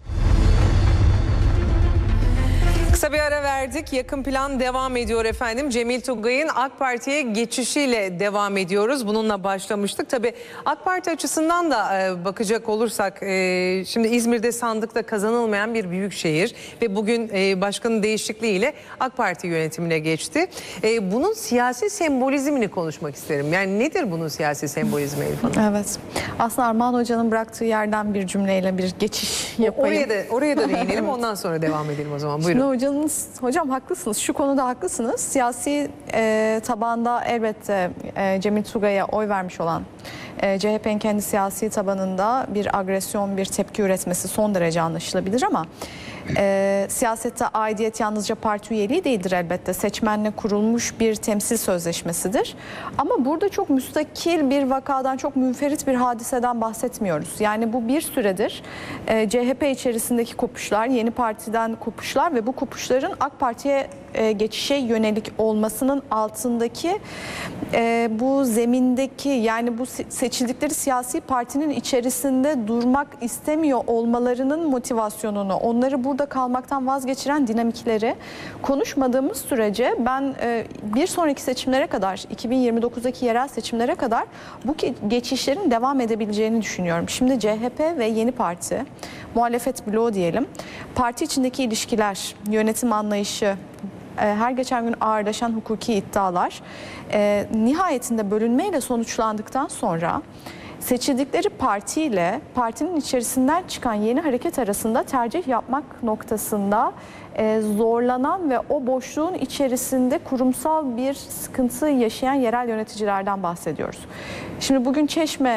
Kısa bir ara verdik. Yakın Plan devam ediyor efendim. Cemil Tugay'ın AK Parti'ye geçişiyle devam ediyoruz. Bununla başlamıştık. Tabii AK Parti açısından da e, bakacak olursak e, şimdi İzmir'de sandıkta kazanılmayan bir büyük şehir ve bugün e, başkanın değişikliğiyle AK Parti yönetimine geçti. E, bunun siyasi sembolizmini konuşmak isterim. Yani nedir bunun siyasi sembolizmi Elif Hanım? Evet. Aslında Armağan Hoca'nın bıraktığı yerden bir cümleyle bir geçiş yapayım. Oraya da, oraya da değinelim. Ondan sonra devam edelim o zaman. Buyurun. Şimdi hocanız, hocam haklısınız. Şu konuda haklısınız. Siyasi e, tabanda elbette e, Cemil Tugay'a oy vermiş olan e, C H P'nin kendi siyasi tabanında bir agresyon, bir tepki üretmesi son derece anlaşılabilir ama e, siyasette aidiyet yalnızca parti üyeliği değildir elbette. Seçmenle kurulmuş bir temsil sözleşmesidir. Ama burada çok müstakil bir vakadan, çok münferit bir hadiseden bahsetmiyoruz. Yani bu bir süredir e, C H P içerisindeki kopuşlar, yeni partiden kopuşlar ve bu kopuşların AK Parti'ye e, geçişe yönelik olmasının altındaki e, bu zemindeki, yani bu seçildikleri siyasi partinin içerisinde durmak istemiyor olmalarının motivasyonunu, onları burada kalmaktan vazgeçiren dinamikleri konuşmadığımız sürece ben e, bir sonraki seçimlere kadar, iki bin yirmi dokuzdaki yerel seçimlere kadar bu geçişlerin devam edebileceğini düşünüyorum. Şimdi C H P ve yeni parti, muhalefet bloğu diyelim, parti içindeki ilişkiler, yönetim anlayışı, her geçen gün ağırlaşan hukuki iddialar e, nihayetinde bölünmeyle sonuçlandıktan sonra seçildikleri partiyle partinin içerisinden çıkan yeni hareket arasında tercih yapmak noktasında e, zorlanan ve o boşluğun içerisinde kurumsal bir sıkıntı yaşayan yerel yöneticilerden bahsediyoruz. Şimdi bugün Çeşme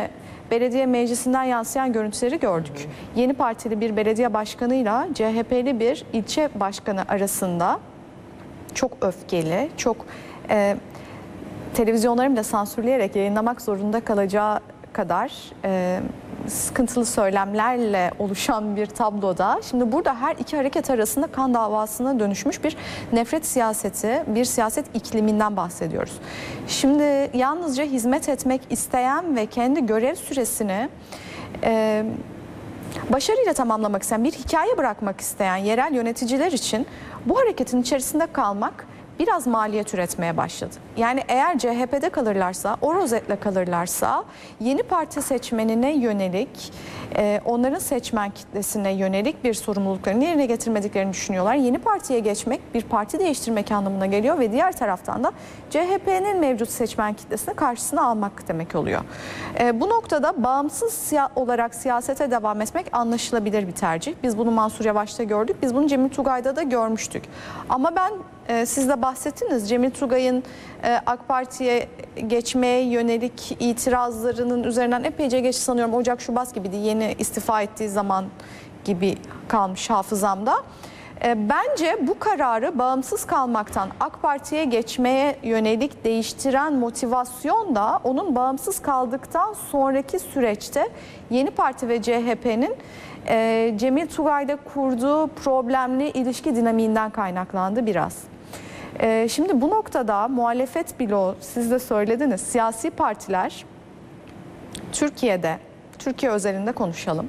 belediye meclisinden yansıyan görüntüleri gördük. Yeni Partili bir belediye başkanıyla C H P'li bir ilçe başkanı arasında çok öfkeli, çok e, televizyonlarını da sansürleyerek yayınlamak zorunda kalacağı kadar e, sıkıntılı söylemlerle oluşan bir tabloda şimdi burada her iki hareket arasında kan davasına dönüşmüş bir nefret siyaseti, bir siyaset ikliminden bahsediyoruz. Şimdi yalnızca hizmet etmek isteyen ve kendi görev süresini e, başarıyla tamamlamak isteyen, bir hikaye bırakmak isteyen yerel yöneticiler için bu hareketin içerisinde kalmak biraz maliyet üretmeye başladı. Yani eğer C H P'de kalırlarsa, o rozetle kalırlarsa Yeni Parti seçmenine yönelik, e, onların seçmen kitlesine yönelik bir sorumluluklarını yerine getirmediklerini düşünüyorlar. Yeni Parti'ye geçmek bir parti değiştirmek anlamına geliyor ve diğer taraftan da C H P'nin mevcut seçmen kitlesini karşısına almak demek oluyor. E, bu noktada bağımsız siya olarak siyasete devam etmek anlaşılabilir bir tercih. Biz bunu Mansur Yavaş'ta gördük, biz bunu Cemil Tugay'da da görmüştük. Ama ben e, siz de bahsettiniz, Cemil Tugay'ın e, AK Parti'ye geçmeye yönelik itirazlarının üzerinden epeyce geç sanıyorum. Ocak, Şubat gibiydi, yeni istifa ettiği zaman gibi kalmış hafızamda. E, bence bu kararı bağımsız kalmaktan AK Parti'ye geçmeye yönelik değiştiren motivasyon da onun bağımsız kaldıktan sonraki süreçte Yeni Parti ve C H P'nin e, Cemil Tugay'da kurduğu problemli ilişki dinamiğinden kaynaklandı biraz. E, şimdi bu noktada muhalefet bloğu, siz de söylediniz, siyasi partiler Türkiye'de, Türkiye özelinde konuşalım.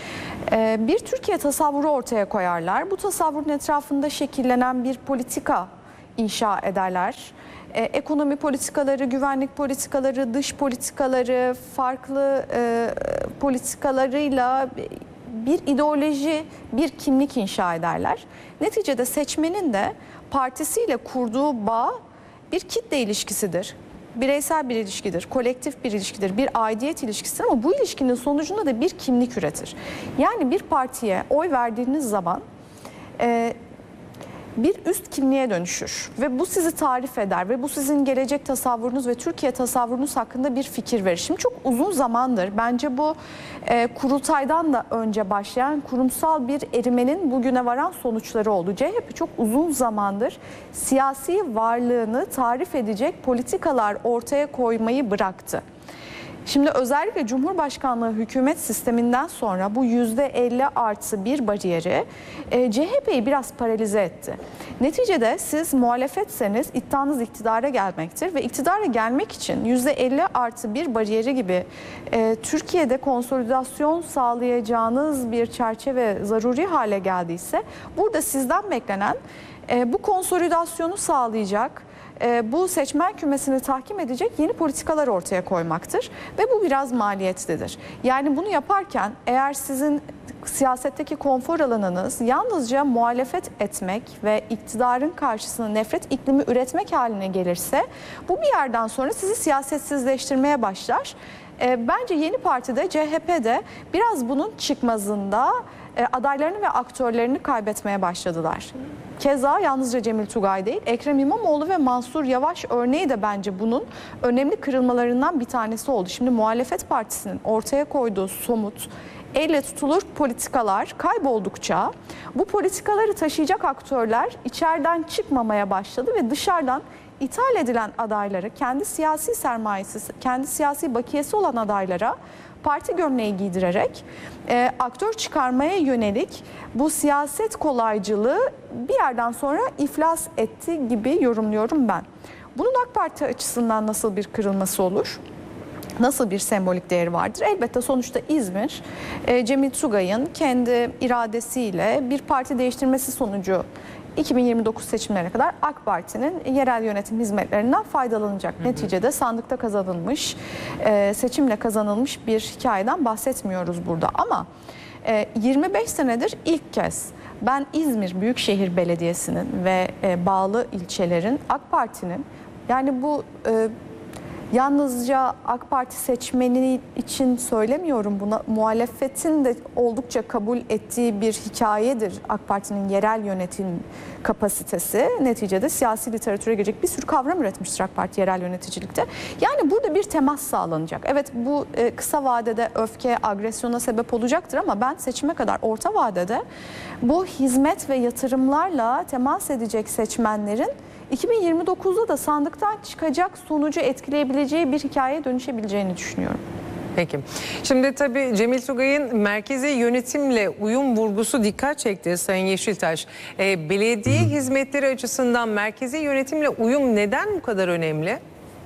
Bir Türkiye tasavvuru ortaya koyarlar. Bu tasavvurun etrafında şekillenen bir politika inşa ederler. Ekonomi politikaları, güvenlik politikaları, dış politikaları, farklı politikalarıyla bir ideoloji, bir kimlik inşa ederler. Neticede seçmenin de partisiyle kurduğu bağ bir kitle ilişkisidir. Bireysel bir ilişkidir, kolektif bir ilişkidir, bir aidiyet ilişkisidir ama bu ilişkinin sonucunda da bir kimlik üretir. Yani bir partiye oy verdiğiniz zaman e, bir üst kimliğe dönüşür ve bu sizi tarif eder ve bu sizin gelecek tasavvurunuz ve Türkiye tasavvurunuz hakkında bir fikir verir. Şimdi çok uzun zamandır bence bu e, kurultaydan da önce başlayan kurumsal bir erimenin bugüne varan sonuçları oldu. C H P çok uzun zamandır siyasi varlığını tarif edecek politikalar ortaya koymayı bıraktı. Şimdi özellikle Cumhurbaşkanlığı hükümet sisteminden sonra bu yüzde elli artı bir bariyeri e, C H P'yi biraz paralize etti. Neticede siz muhalefetseniz iddianız iktidara gelmektir ve iktidara gelmek için yüzde elli artı bir bariyeri gibi e, Türkiye'de konsolidasyon sağlayacağınız bir çerçeve zaruri hale geldiyse burada sizden beklenen e, bu konsolidasyonu sağlayacak, bu seçmen kümesini tahkim edecek yeni politikalar ortaya koymaktır ve bu biraz maliyetlidir. Yani bunu yaparken eğer sizin siyasetteki konfor alanınız yalnızca muhalefet etmek ve iktidarın karşısına nefret iklimi üretmek haline gelirse bu bir yerden sonra sizi siyasetsizleştirmeye başlar. Bence Yeni Parti'de, C H P'de biraz bunun çıkmazında adaylarını ve aktörlerini kaybetmeye başladılar. Keza yalnızca Cemil Tugay değil, Ekrem İmamoğlu ve Mansur Yavaş örneği de bence bunun önemli kırılmalarından bir tanesi oldu. Şimdi muhalefet partisinin ortaya koyduğu somut, elle tutulur politikalar kayboldukça bu politikaları taşıyacak aktörler içeriden çıkmamaya başladı ve dışarıdan ithal edilen adayları, kendi siyasi sermayesi, kendi siyasi bakiyesi olan adaylara parti gömleği giydirerek e, aktör çıkarmaya yönelik bu siyaset kolaycılığı bir yerden sonra iflas etti gibi yorumluyorum ben. Bunun AK Parti açısından nasıl bir kırılması olur? Nasıl bir sembolik değeri vardır? Elbette sonuçta İzmir, e, Cemil Tugay'ın kendi iradesiyle bir parti değiştirmesi sonucu iki bin yirmi dokuz seçimlerine kadar AK Parti'nin yerel yönetim hizmetlerinden faydalanacak. Hı hı. Neticede sandıkta kazanılmış, seçimle kazanılmış bir hikayeden bahsetmiyoruz burada. Ama yirmi beş senedir ilk kez ben İzmir Büyükşehir Belediyesi'nin ve bağlı ilçelerin AK Parti'nin yani bu Yalnızca AK Parti seçmeni için söylemiyorum buna. Muhalefetin de oldukça kabul ettiği bir hikayedir AK Parti'nin yerel yönetim kapasitesi. Neticede siyasi literatüre girecek bir sürü kavram üretmiştir AK Parti yerel yöneticilikte. Yani burada bir temas sağlanacak. Evet, bu e, kısa vadede öfke, agresyona sebep olacaktır ama ben seçime kadar orta vadede bu hizmet ve yatırımlarla temas edecek seçmenlerin iki bin yirmi dokuzda da sandıktan çıkacak sonucu etkileyebileceği bir hikayeye dönüşebileceğini düşünüyorum. Peki. Şimdi tabii Cemil Tugay'ın merkezi yönetimle uyum vurgusu dikkat çekti Sayın Yeşiltaş. E, belediye hizmetleri açısından merkezi yönetimle uyum neden bu kadar önemli?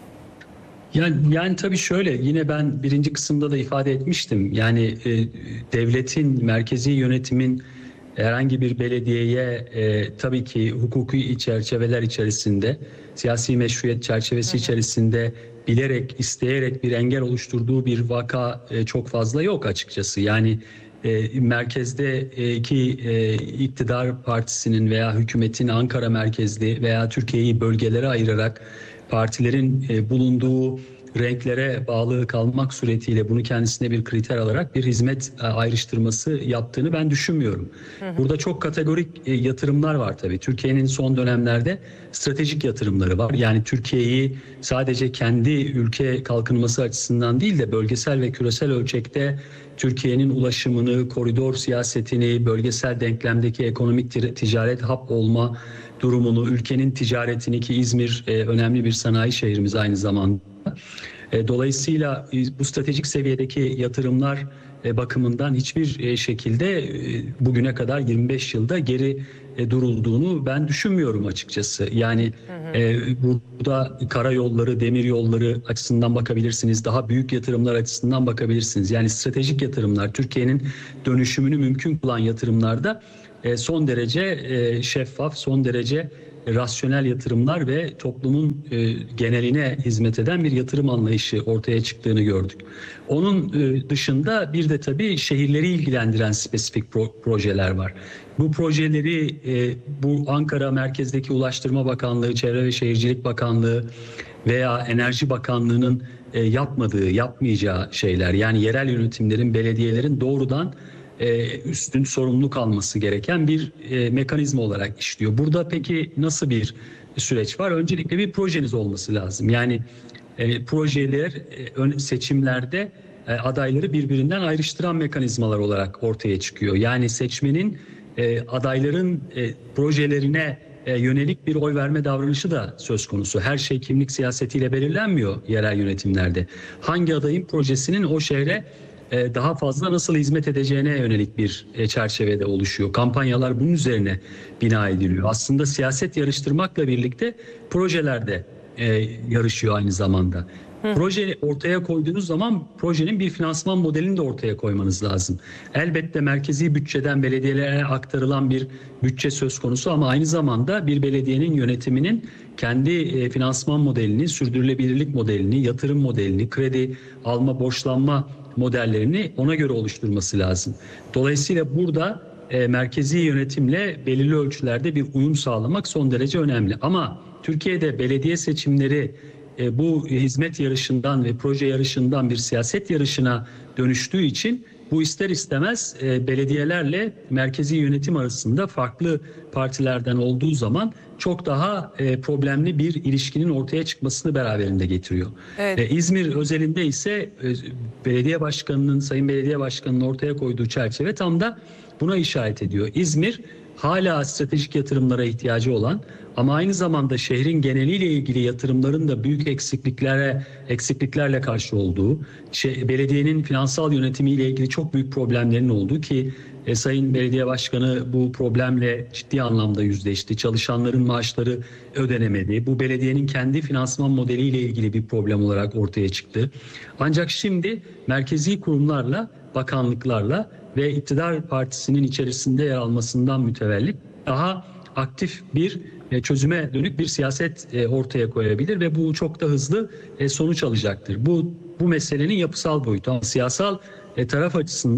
Yani, yani tabii şöyle, yine ben birinci kısımda da ifade etmiştim. Yani e, devletin, merkezi yönetimin herhangi bir belediyeye e, tabii ki hukuki çerçeveler içerisinde, siyasi meşruiyet çerçevesi içerisinde bilerek, isteyerek bir engel oluşturduğu bir vaka e, çok fazla yok açıkçası. Yani e, merkezdeki e, iktidar partisinin veya hükümetin Ankara merkezli veya Türkiye'yi bölgelere ayırarak partilerin e, bulunduğu renklere bağlı kalmak suretiyle bunu kendisine bir kriter alarak bir hizmet ayrıştırması yaptığını ben düşünmüyorum. Hı hı. Burada çok kategorik yatırımlar var tabii. Türkiye'nin son dönemlerde stratejik yatırımları var. Yani Türkiye'yi sadece kendi ülke kalkınması açısından değil de bölgesel ve küresel ölçekte Türkiye'nin ulaşımını, koridor siyasetini, bölgesel denklemdeki ekonomik ticaret hub olma durumunu, ülkenin ticaretini, ki İzmir önemli bir sanayi şehrimiz aynı zamanda. Dolayısıyla bu stratejik seviyedeki yatırımlar bakımından hiçbir şekilde bugüne kadar yirmi beş yılda geri durulduğunu ben düşünmüyorum açıkçası. Yani hı hı. burada karayolları, demir yolları açısından bakabilirsiniz. Daha büyük yatırımlar açısından bakabilirsiniz. Yani stratejik yatırımlar, Türkiye'nin dönüşümünü mümkün kılan yatırımlarda son derece şeffaf, son derece rasyonel yatırımlar ve toplumun e, geneline hizmet eden bir yatırım anlayışı ortaya çıktığını gördük. Onun e, dışında bir de tabii şehirleri ilgilendiren spesifik pro- projeler var. Bu projeleri e, bu Ankara merkezdeki Ulaştırma Bakanlığı, Çevre ve Şehircilik Bakanlığı veya Enerji Bakanlığı'nın e, yapmadığı, yapmayacağı şeyler. Yani yerel yönetimlerin, belediyelerin doğrudan üstün sorumluluk alması gereken bir e, mekanizma olarak işliyor. Burada peki nasıl bir süreç var? Öncelikle bir projeniz olması lazım. Yani e, projeler e, seçimlerde e, adayları birbirinden ayrıştıran mekanizmalar olarak ortaya çıkıyor. Yani seçmenin e, adayların e, projelerine e, yönelik bir oy verme davranışı da söz konusu. Her şey kimlik siyasetiyle belirlenmiyor yerel yönetimlerde. Hangi adayın projesinin o şehre daha fazla nasıl hizmet edeceğine yönelik bir çerçevede oluşuyor. Kampanyalar bunun üzerine bina ediliyor. Aslında siyaset yarıştırmakla birlikte projeler de yarışıyor aynı zamanda. Hı. Proje ortaya koyduğunuz zaman projenin bir finansman modelini de ortaya koymanız lazım. Elbette merkezi bütçeden belediyelere aktarılan bir bütçe söz konusu ama aynı zamanda bir belediyenin yönetiminin kendi finansman modelini, sürdürülebilirlik modelini, yatırım modelini, kredi alma, borçlanma modellerini ona göre oluşturması lazım. Dolayısıyla burada e, merkezi yönetimle belirli ölçülerde bir uyum sağlamak son derece önemli. Ama Türkiye'de belediye seçimleri e, bu hizmet yarışından ve proje yarışından bir siyaset yarışına dönüştüğü için bu ister istemez e, belediyelerle merkezi yönetim arasında farklı partilerden olduğu zaman çok daha e, problemli bir ilişkinin ortaya çıkmasını beraberinde getiriyor. Evet. E, İzmir özelinde ise e, belediye başkanının, sayın belediye başkanının ortaya koyduğu çerçeve tam da buna işaret ediyor. İzmir hala stratejik yatırımlara ihtiyacı olan ama aynı zamanda şehrin geneliyle ilgili yatırımların da büyük eksikliklere eksikliklerle karşı olduğu, şey, belediyenin finansal yönetimiyle ilgili çok büyük problemlerin olduğu ki e, Sayın Belediye Başkanı bu problemle ciddi anlamda yüzleşti. Çalışanların maaşları ödenemedi. Bu belediyenin kendi finansman modeliyle ilgili bir problem olarak ortaya çıktı. Ancak şimdi merkezi kurumlarla, bakanlıklarla ve iktidar partisinin içerisinde yer almasından mütevellit daha aktif bir çözüme dönük bir siyaset ortaya koyabilir ve bu çok da hızlı sonuç alacaktır. Bu bu meselenin yapısal boyutu. Ama siyasal taraf açısından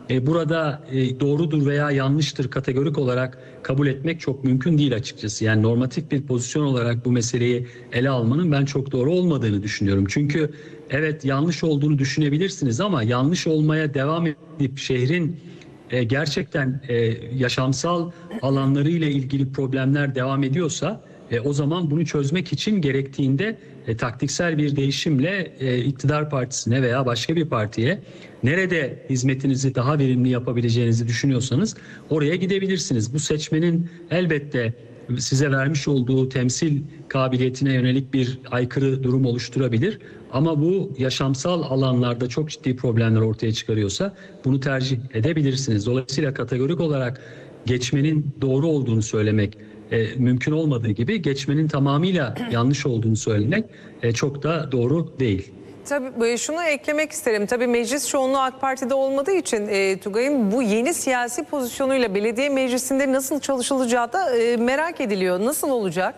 e, burada e, doğrudur veya yanlıştır kategorik olarak kabul etmek çok mümkün değil açıkçası. Yani normatif bir pozisyon olarak bu meseleyi ele almanın ben çok doğru olmadığını düşünüyorum. Çünkü evet yanlış olduğunu düşünebilirsiniz ama yanlış olmaya devam edip şehrin e, gerçekten e, yaşamsal alanlarıyla ilgili problemler devam ediyorsa E, o zaman bunu çözmek için gerektiğinde e, taktiksel bir değişimle e, iktidar partisine veya başka bir partiye nerede hizmetinizi daha verimli yapabileceğinizi düşünüyorsanız oraya gidebilirsiniz. Bu seçmenin elbette size vermiş olduğu temsil kabiliyetine yönelik bir aykırı durum oluşturabilir. Ama bu yaşamsal alanlarda çok ciddi problemler ortaya çıkarıyorsa bunu tercih edebilirsiniz. Dolayısıyla kategorik olarak geçmenin doğru olduğunu söylemek E, mümkün olmadığı gibi geçmenin tamamıyla yanlış olduğunu söylemek e, çok da doğru değil. Tabii şunu eklemek isterim. Tabii meclis çoğunluğu AK Parti'de olmadığı için e, Tugay'ın bu yeni siyasi pozisyonuyla belediye meclisinde nasıl çalışılacağı da e, merak ediliyor. Nasıl olacak?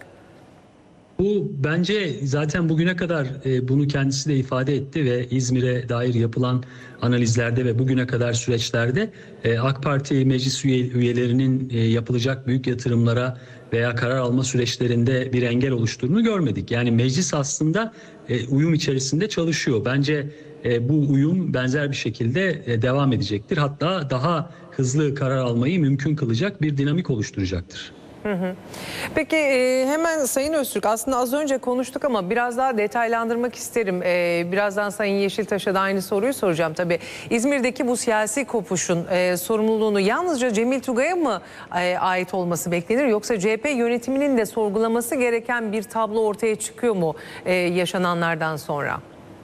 Bu bence zaten bugüne kadar e, bunu kendisi de ifade etti ve İzmir'e dair yapılan analizlerde ve bugüne kadar süreçlerde e, AK Parti meclis üye, üyelerinin e, yapılacak büyük yatırımlara veya karar alma süreçlerinde bir engel oluşturduğunu görmedik. Yani meclis aslında e, uyum içerisinde çalışıyor. Bence e, bu uyum benzer bir şekilde e, devam edecektir. Hatta daha hızlı karar almayı mümkün kılacak bir dinamik oluşturacaktır. Hı hı. Peki e, hemen Sayın Öztürk, aslında az önce konuştuk ama biraz daha detaylandırmak isterim. E, birazdan Sayın Yeşiltaş'a da aynı soruyu soracağım tabii. İzmir'deki bu siyasi kopuşun e, sorumluluğunu yalnızca Cemil Tugay'a mı e, ait olması beklenir? Yoksa C H P yönetiminin de sorgulaması gereken bir tablo ortaya çıkıyor mu e, yaşananlardan sonra?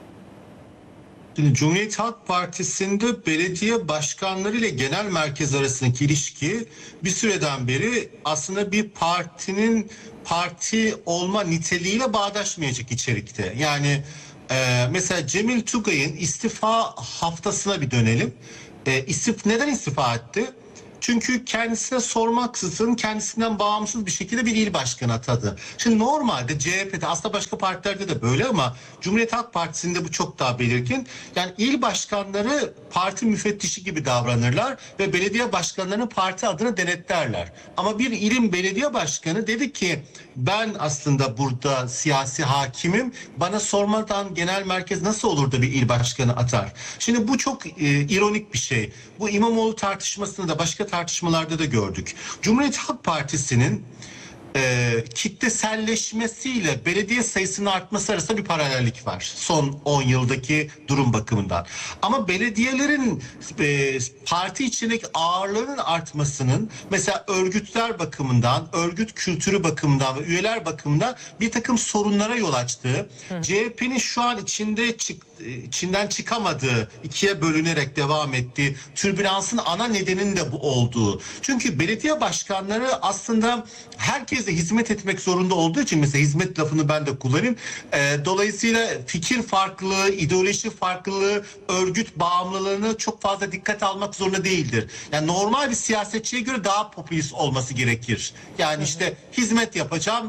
Şimdi Cumhuriyet Halk Partisi'nde belediye başkanları ile genel merkez arasındaki ilişki bir süreden beri aslında bir partinin parti olma niteliğiyle bağdaşmayacak içerikte. Yani e, mesela Cemil Tugay'ın istifa haftasına bir dönelim. E, istif neden istifa etti? Çünkü kendisine sormaksızın kendisinden bağımsız bir şekilde bir il başkanı atadı. Şimdi normalde C H P'de, aslında başka partilerde de böyle ama Cumhuriyet Halk Partisi'nde bu çok daha belirgin. Yani il başkanları parti müfettişi gibi davranırlar ve belediye başkanlarını parti adına denetlerler. Ama bir ilin belediye başkanı dedi ki ben aslında burada siyasi hakimim, bana sormadan genel merkez nasıl olur da bir il başkanı atar? Şimdi bu çok e, ironik bir şey. Bu İmamoğlu tartışmasını da başka tartışmalarda da gördük. Cumhuriyet Halk Partisi'nin e, kitleselleşmesiyle belediye sayısının artması arasında bir paralellik var. Son on yıldaki durum bakımından. Ama belediyelerin e, parti içindeki ağırlığının artmasının mesela örgütler bakımından, örgüt kültürü bakımından ve üyeler bakımından bir takım sorunlara yol açtığı, Hı. C H P'nin şu an içinde çık, içinden çıkamadığı, ikiye bölünerek devam ettiği türbülansın ana nedeninin de bu olduğu. Çünkü belediye başkanları aslında herkese hizmet etmek zorunda olduğu için, mesela hizmet lafını ben de kullanayım. E, dolayısıyla fikir farklılığı, ideoloji farklılığı, örgüt bağımlılığını çok fazla dikkate almak zorunda değildir. Yani normal bir siyasetçiye göre daha popülist olması gerekir. Yani işte hizmet yapacağım,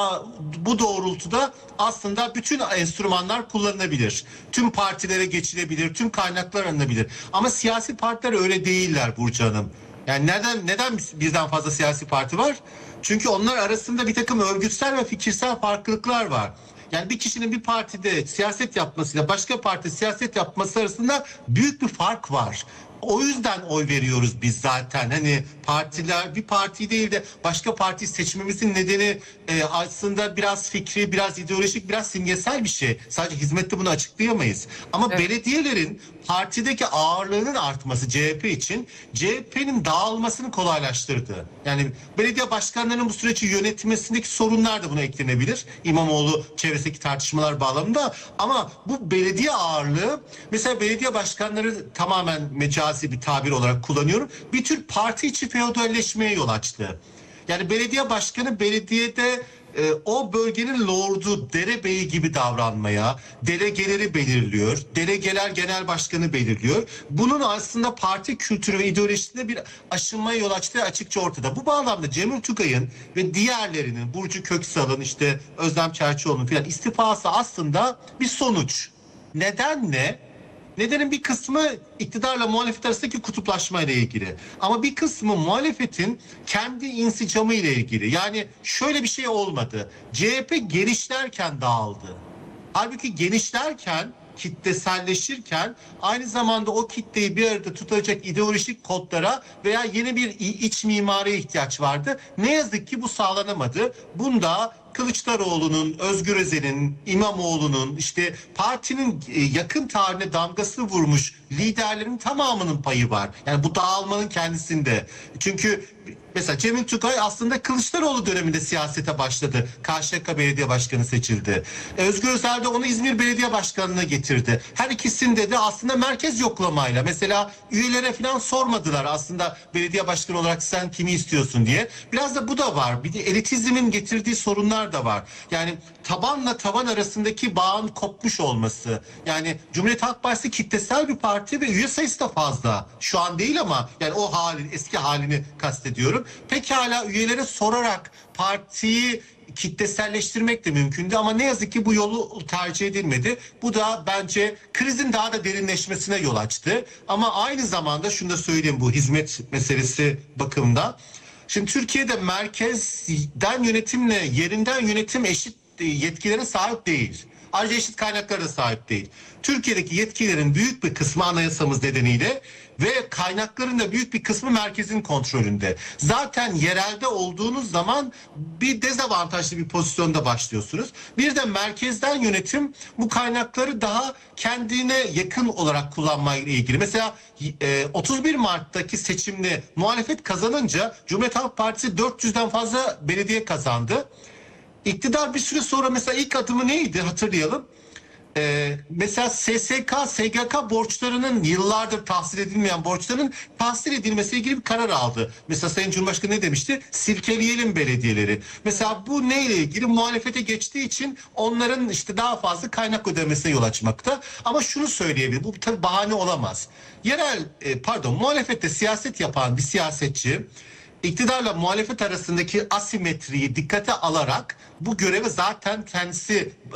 bu doğrultuda aslında bütün enstrümanlar kullanılabilir. Tüm partilere geçilebilir, tüm kaynaklar alınabilir. Ama siyasi partiler öyle değiller Burcu Hanım. Yani neden neden birden fazla siyasi parti var? Çünkü onlar arasında bir takım örgütsel ve fikirsel farklılıklar var. Yani bir kişinin bir partide siyaset yapmasıyla başka parti siyaset yapması arasında büyük bir fark var. O yüzden oy veriyoruz biz zaten. Hani partiler bir parti değil de başka parti seçmemizin nedeni e, aslında biraz fikri, biraz ideolojik, biraz simgesel bir şey. Sadece hizmette bunu açıklayamayız. Ama evet, belediyelerin partideki ağırlığının artması C H P için C H P'nin dağılmasını kolaylaştırdı. Yani belediye başkanlarının bu süreci yönetmesindeki sorunlar da buna eklenebilir. İmamoğlu çevresindeki tartışmalar bağlamında. Ama bu belediye ağırlığı, mesela belediye başkanları tamamen mecazi bir tabir olarak kullanıyorum, bir tür parti içi feodalleşmeye yol açtı. Yani belediye başkanı belediyede e, o bölgenin lordu, derebeyi gibi davranmaya, delegeleri belirliyor, delegeler genel başkanı belirliyor. Bunun aslında parti kültürü ve ideolojisinde bir aşınmaya yol açtığı açıkça ortada. Bu bağlamda Cemil Tugay'ın ve diğerlerinin, Burcu Köksal'ın, işte Özlem Çerçioğlu'nun falan istifası aslında bir sonuç. Neden ne? Nedenin bir kısmı iktidarla muhalefet arasındaki kutuplaşma ile ilgili. Ama bir kısmı muhalefetin kendi insicamı ile ilgili. Yani şöyle bir şey olmadı. C H P genişlerken dağıldı. Halbuki genişlerken, kitleselleşirken aynı zamanda o kitleyi bir arada tutacak ideolojik kodlara veya yeni bir iç mimariye ihtiyaç vardı. Ne yazık ki bu sağlanamadı. Bunda Kılıçdaroğlu'nun, Özgür Özel'in, İmamoğlu'nun, işte partinin yakın tarihine damgasını vurmuş liderlerin tamamının payı var. Yani bu dağılmanın kendisinde. Çünkü mesela Cemil Tugay aslında Kılıçdaroğlu döneminde siyasete başladı. Karşıyaka Belediye Başkanı seçildi. Özgür Özel de onu İzmir Belediye Başkanlığı'na getirdi. Her ikisinde de aslında merkez yoklamayla. Mesela üyelere falan sormadılar aslında belediye başkanı olarak sen kimi istiyorsun diye. Biraz da bu da var. Bir de elitizmin getirdiği sorunlar da var. Yani tabanla taban arasındaki bağın kopmuş olması. Yani Cumhuriyet Halk Partisi kitlesel bir parti ve üye sayısı da fazla. Şu an değil ama yani o halin, eski halini kastediyorum. Pekala üyelere sorarak partiyi kitleselleştirmek de mümkündü ama ne yazık ki bu yolu tercih edilmedi. Bu da bence krizin daha da derinleşmesine yol açtı. Ama aynı zamanda şunu da söyleyeyim bu hizmet meselesi bakımından. Şimdi Türkiye'de merkezden yönetimle yerinden yönetim eşit yetkilere sahip değil. Ayrıca eşit kaynaklara da sahip değil. Türkiye'deki yetkilerin büyük bir kısmı anayasamız nedeniyle ve kaynakların da büyük bir kısmı merkezin kontrolünde. Zaten yerelde olduğunuz zaman bir dezavantajlı bir pozisyonda başlıyorsunuz. Bir de merkezden yönetim bu kaynakları daha kendine yakın olarak kullanmayla ilgili. Mesela otuz bir Mart'taki seçimde muhalefet kazanınca Cumhuriyet Halk Partisi dört yüzden fazla belediye kazandı. İktidar bir süre sonra mesela ilk adımı neydi hatırlayalım. Ee, mesela S S K, S G K borçlarının yıllardır tahsil edilmeyen borçların tahsil edilmesiyle ilgili bir karar aldı. Mesela Sayın Cumhurbaşkanı ne demişti? Silkeleyelim belediyeleri. Mesela bu neyle ilgili? Muhalefete geçtiği için onların işte daha fazla kaynak ödemesine yol açmakta. Ama şunu söyleyebilirim. Bu tabii bahane olamaz. Yerel, e, pardon muhalefette siyaset yapan bir siyasetçi iktidarla muhalefet arasındaki asimetriyi dikkate alarak bu göreve zaten kendisi